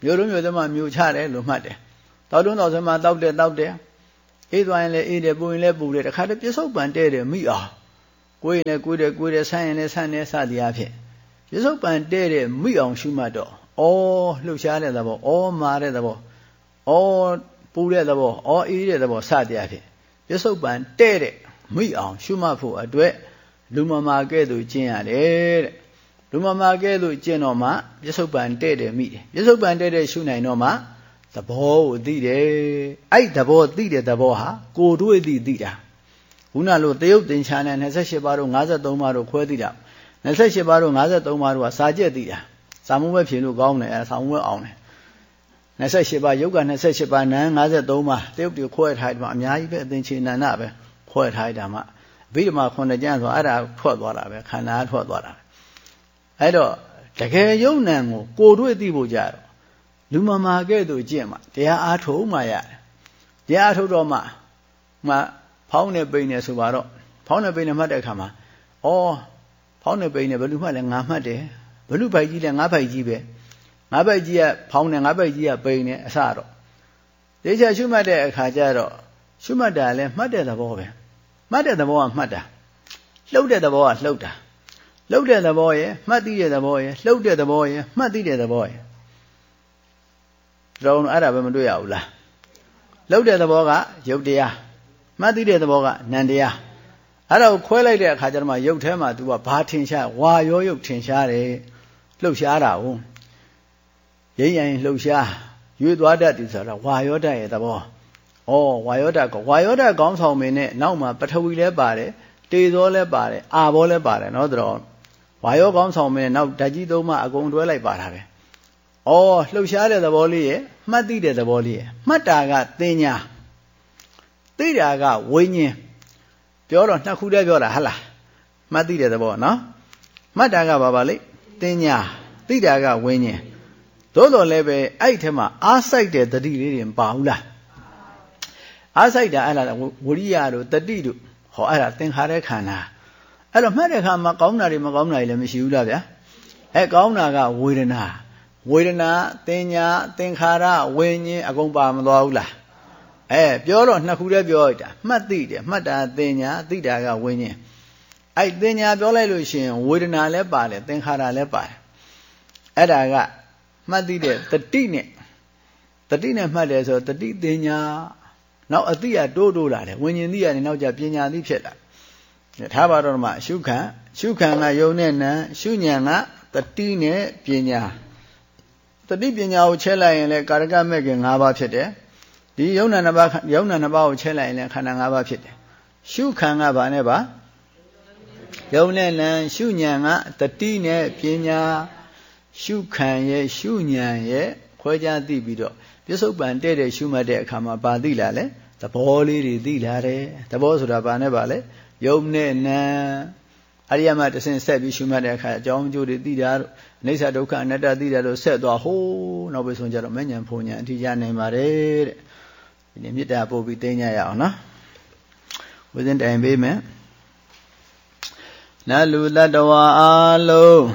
မျိုးလုံးမျိုးသမမျိုးချတယ်လို့မှတ်တယ်တောက်တွန်းတောက်ဆမ်းမှာတောက်တယ်တောက်တယ်အေးသွားရင်လည်းအေးတယ်ပူရင်လည်းပူတယ်တခါတည်းပြစ္ဆုတ်ပန်တဲ့တယ်မိအောင်ကိုယ်ရင်လည်းကိုယ်တယ်ကိုယ်တယ်ဆန်းရင်လည်းဆန်းတယ်စသည်အဖြစ်ပြစ္ဆုတ်ပန်တဲ့တယ်မိအောင်ရှုမှတ်တော့ဩလှုပ်ရှားတဲ့သဘောဩမာတဲ့သဘောဩပူတဲ့သဘောဩအေးတဲ့သဘောစသည်အဖြစ်ပြစ္ဆုတ်ပန်တဲ့တဲ့မိအောင်ရှုမှတ်ဖို့အတွက်လူမမာကဲ့သို့ကျင့်ရတယ်တဲ့လူမမာကဲ့သို့ကျင့်တော့မှပြစ္ဆုတ်ပန်တဲ့တယ်မိတယ်ပြစ္ဆုတ်ပန်တဲ့တဲ့ရှုနိုင်တော့မှသဘောကိုသိတယ်အဲ့သဘောသိတဲ့သဘောဟာကိုယ်တွေ့သိသိတာခုနလိုတယုတ်သင်္ချာနဲ့၂၈ပါးတို့၅၃ပါးတို့ခွဲသိတာ၂၈ပါးတို့၅၃ပါးတို့ကစာကျက်သိတာစာမုံပဲဖြေလို့ကောင်းတယ်အဲစာမုံပဲအောင်တယ်၂၈ပါးယုတ်က၂၈ပါးနန်း၅၃ပါးတယုတ်တွေခွဲထားတယ်မှာအများကြီးပဲအသင်္ချေနန္ဒပဲခွဲထားတာမှအဘိဓမ္မာခုနှစ်ကျမ်းဆိုအဲ့ဒါထွက်သွားတာပဲခန္ဓာထွက်သွားတာပဲအဲ့တော့တကယ်ယုံနံကိုကိုယ်တွေ့သိဖို့ကြတော့လူမမာကဲ့သို့ကျင့်မှတရားအားထုတ်မှရတယ်တရားအားထုတ်တော့မှမှဖောင်းနေပိန်နေဆိုပါတော့ဖောင်းနေပိန်နေမှတ်တဲ့အခါမှာဩဖောင်းနေပိန်နေဘယ်လူမှတ်လဲငါမှတ်တယ်ဘယ်လူပိုက်ကြီးလဲငါပိုက်ကြီးပဲငါပိုက်ကြီးကဖောင်းနေငါပိုက်ကြီးကပိန်နေအစတော့ဒီချက်ရှုမှတ်တဲ့အခါကျတော့ရှုမှတ်တာလဲမှတ်တဲ့သဘောပဲမှတ်တဲ့သဘောကမှတ်တာလှုပ်တဲ့သဘောကလှုပ်တာလှုပ်တဲ့သဘောရဲ့မှတ်သိတဲ့သဘောရဲ့လှုပ်တဲ့သဘောရဲ့မှတ်သိတဲ့သဘောရဲ့တော့အဲ့ဒါပဲမတွေ့ရဘူးလားလှုပ်တဲ့သဘောကယုတ်တရားမှတ်သိတဲ့သဘောကနံတရားအဲ့ဒါကိုခွဲလိုက်တဲ့အခါကျတော့မှယုတ်ထဲမှာ तू ကဘာထင်ရှားဝါရောယုတ်ထင်ရှားတယ်လှုပ်ရှားတာဟုတ်ရိမ့်ရင်လှုပ်ရှားရွေ့သွားတတ်တယ်ဆိုတော့ဝါရောတတ်ရဲ့သဘောဩဝါယောဓာတ်ကဝါယောဓာတ်ကောင်းဆောင်မင်းနဲ့နောက်မှာပထဝီလည်းပါတယ်တေဇောလည်းပါတယ်အာဘောလည်းပါတယ်နော်တော့ဝါယောကောင်းဆောင်မင်းနဲ့နောက်ဓာတ်ကြီးသုံးပါအကုန်တွဲလိုက်ပါတာပဲဩလှုပ်ရှားတဲ့သဘောလေးရဲ့မှတ်သိတဲ့သဘောလေးရဲ့မှတ်တာကတင်ညာသိတာကဝိညာဉ်ပြောတော့နှစ်ခုတည်းပြောတာဟလားမှတ်သိတဲ့သဘောနော်မှတ်တာကဘာပါလိတင်ညာသိတာကဝိညာဉ်သို့တော်လည်းပဲအဲ့ထဲမှာအားစိုက်တဲ့တတိလေးတွေမပါဘူးလားအားစိုက်တာအဲ့ဒါဝိရိယတို့တတိတို့ဟောအဲ့ဒါသင်္ခါရခန္ဓာအဲ့တော့မှတ်တဲ့အခါမှာကောင်းတာတွေမကောင်းတာတွေလည်းမရှိဘူးလားဗျာအဲကောင်းတာကဝေဒနာဝေဒနာတင်ညာသင်္ခါရဝိညာဉ်အကုန်ပါမသွားဘူးလားအဲပြောတော့နှစ်ခုတည်းပြောလိုက်တာမှတ်သိတယ်မှတ်တာတင်ညာသိတာကဝိညာဉ်အဲ့တင်ညာပြောလိုက်လို့ရှိရင်ဝေဒနာလည်းပါတယ်သင်္ခါရလည်းပါတယ်အဲ့ဒါကမှတ်သိတဲ့တတိနဲ့တတိနဲ့မှတ်တယ်ဆိုတတိတင်ညာနောက်အတိကတိုးတိုးလာတယ်ဝိညာဉ်သိရတယ်နောက်ကျပညာသိဖြစ်လာထားပါတော့မှရှုခံရှုခံကယုံနဲ့နံရှုဉဏ်ကတတိနဲ့ပညာတတိပညာကိုချဲလိုက်ရင်လည်းကာရကမဲ့ခင်၅ပါးဖြစ်တယ်ဒီယုံနာနှစ်ပါးယုံနာနှစ်ပါးကိုချဲလိုက်ရင်လည်းခန္ဓာ၅ပါးဖြစ်တယ်ရှုခံကဘာနဲ့ပါယုံနဲ့နံရှုဉဏ်ကတတိနဲ့ပညာရှုခံရဲ့ရှုဉဏ်ရဲ့ခွဲခြားသိပြီးတော့ပြစ္ဆုတ်ပန်တဲ့တဲ့ရှုမှတ်တဲ့အခါမှာဘာသိလာလဲသဘောလေးတွေသိလာတယ်သဘောဆိုတာဘာနဲ့ပါလဲယုံနဲ့နံအရိယမတဆင့်ဆက်ပြီးရှုမှတ်တဲ့အခါအကြောင်းအကျိုးတွေသိတာတို့အနိစ္စဒုက္ခအနတ္တသိတာတို့ဆက်သွားဟိုးနောက်ပြီးဆုံးကြတော့မဉ္ဇဉ်ဖုန်ဉဏ်အထိရနိုင်ပါတယ်တဲ့ဒီနေ့မေတ္တာပို့ပြီးသိညာရအောင်နော်ဝိဇ္ဇင်တိုင်ပေးမယ်နတ်လူတတ္တဝါအလုံး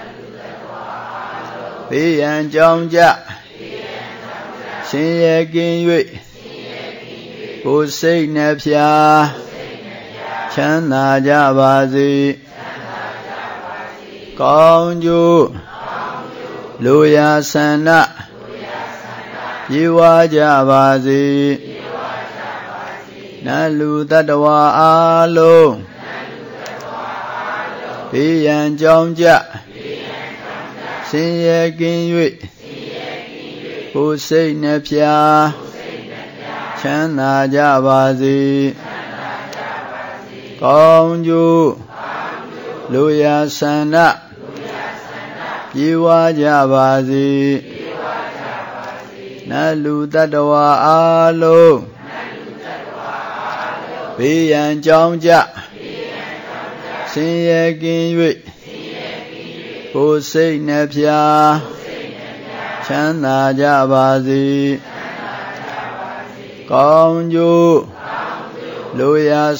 ဘေးရန်ကြောင်းကြဆင်းရဲကင်း၍ကိုယ်စိတ်နှဖျားချမ်းသာကြပါစေကောင်းကျိုးလူရာဆန္ဒပြေဝကြပါစေနတ်လူတတ္တဝါအလုံးဘေးရန်ကြောင်းကြဆင်းရဲကင်း၍ကိုယ်စိတ်နှဖျားချမ်းသာကြပါစေကောင်းကျိုးလူရာဆန္ဒပြေဝကြပါစေနတ်လူတတ္တဝါအလုံးဘေးရန်ကြောင်းကြဆင်းရဲကင်း၍ကိုယ်စိတ်နှဖျားချမ်းသာကြပါစေကောင်းကျိုးလူရာ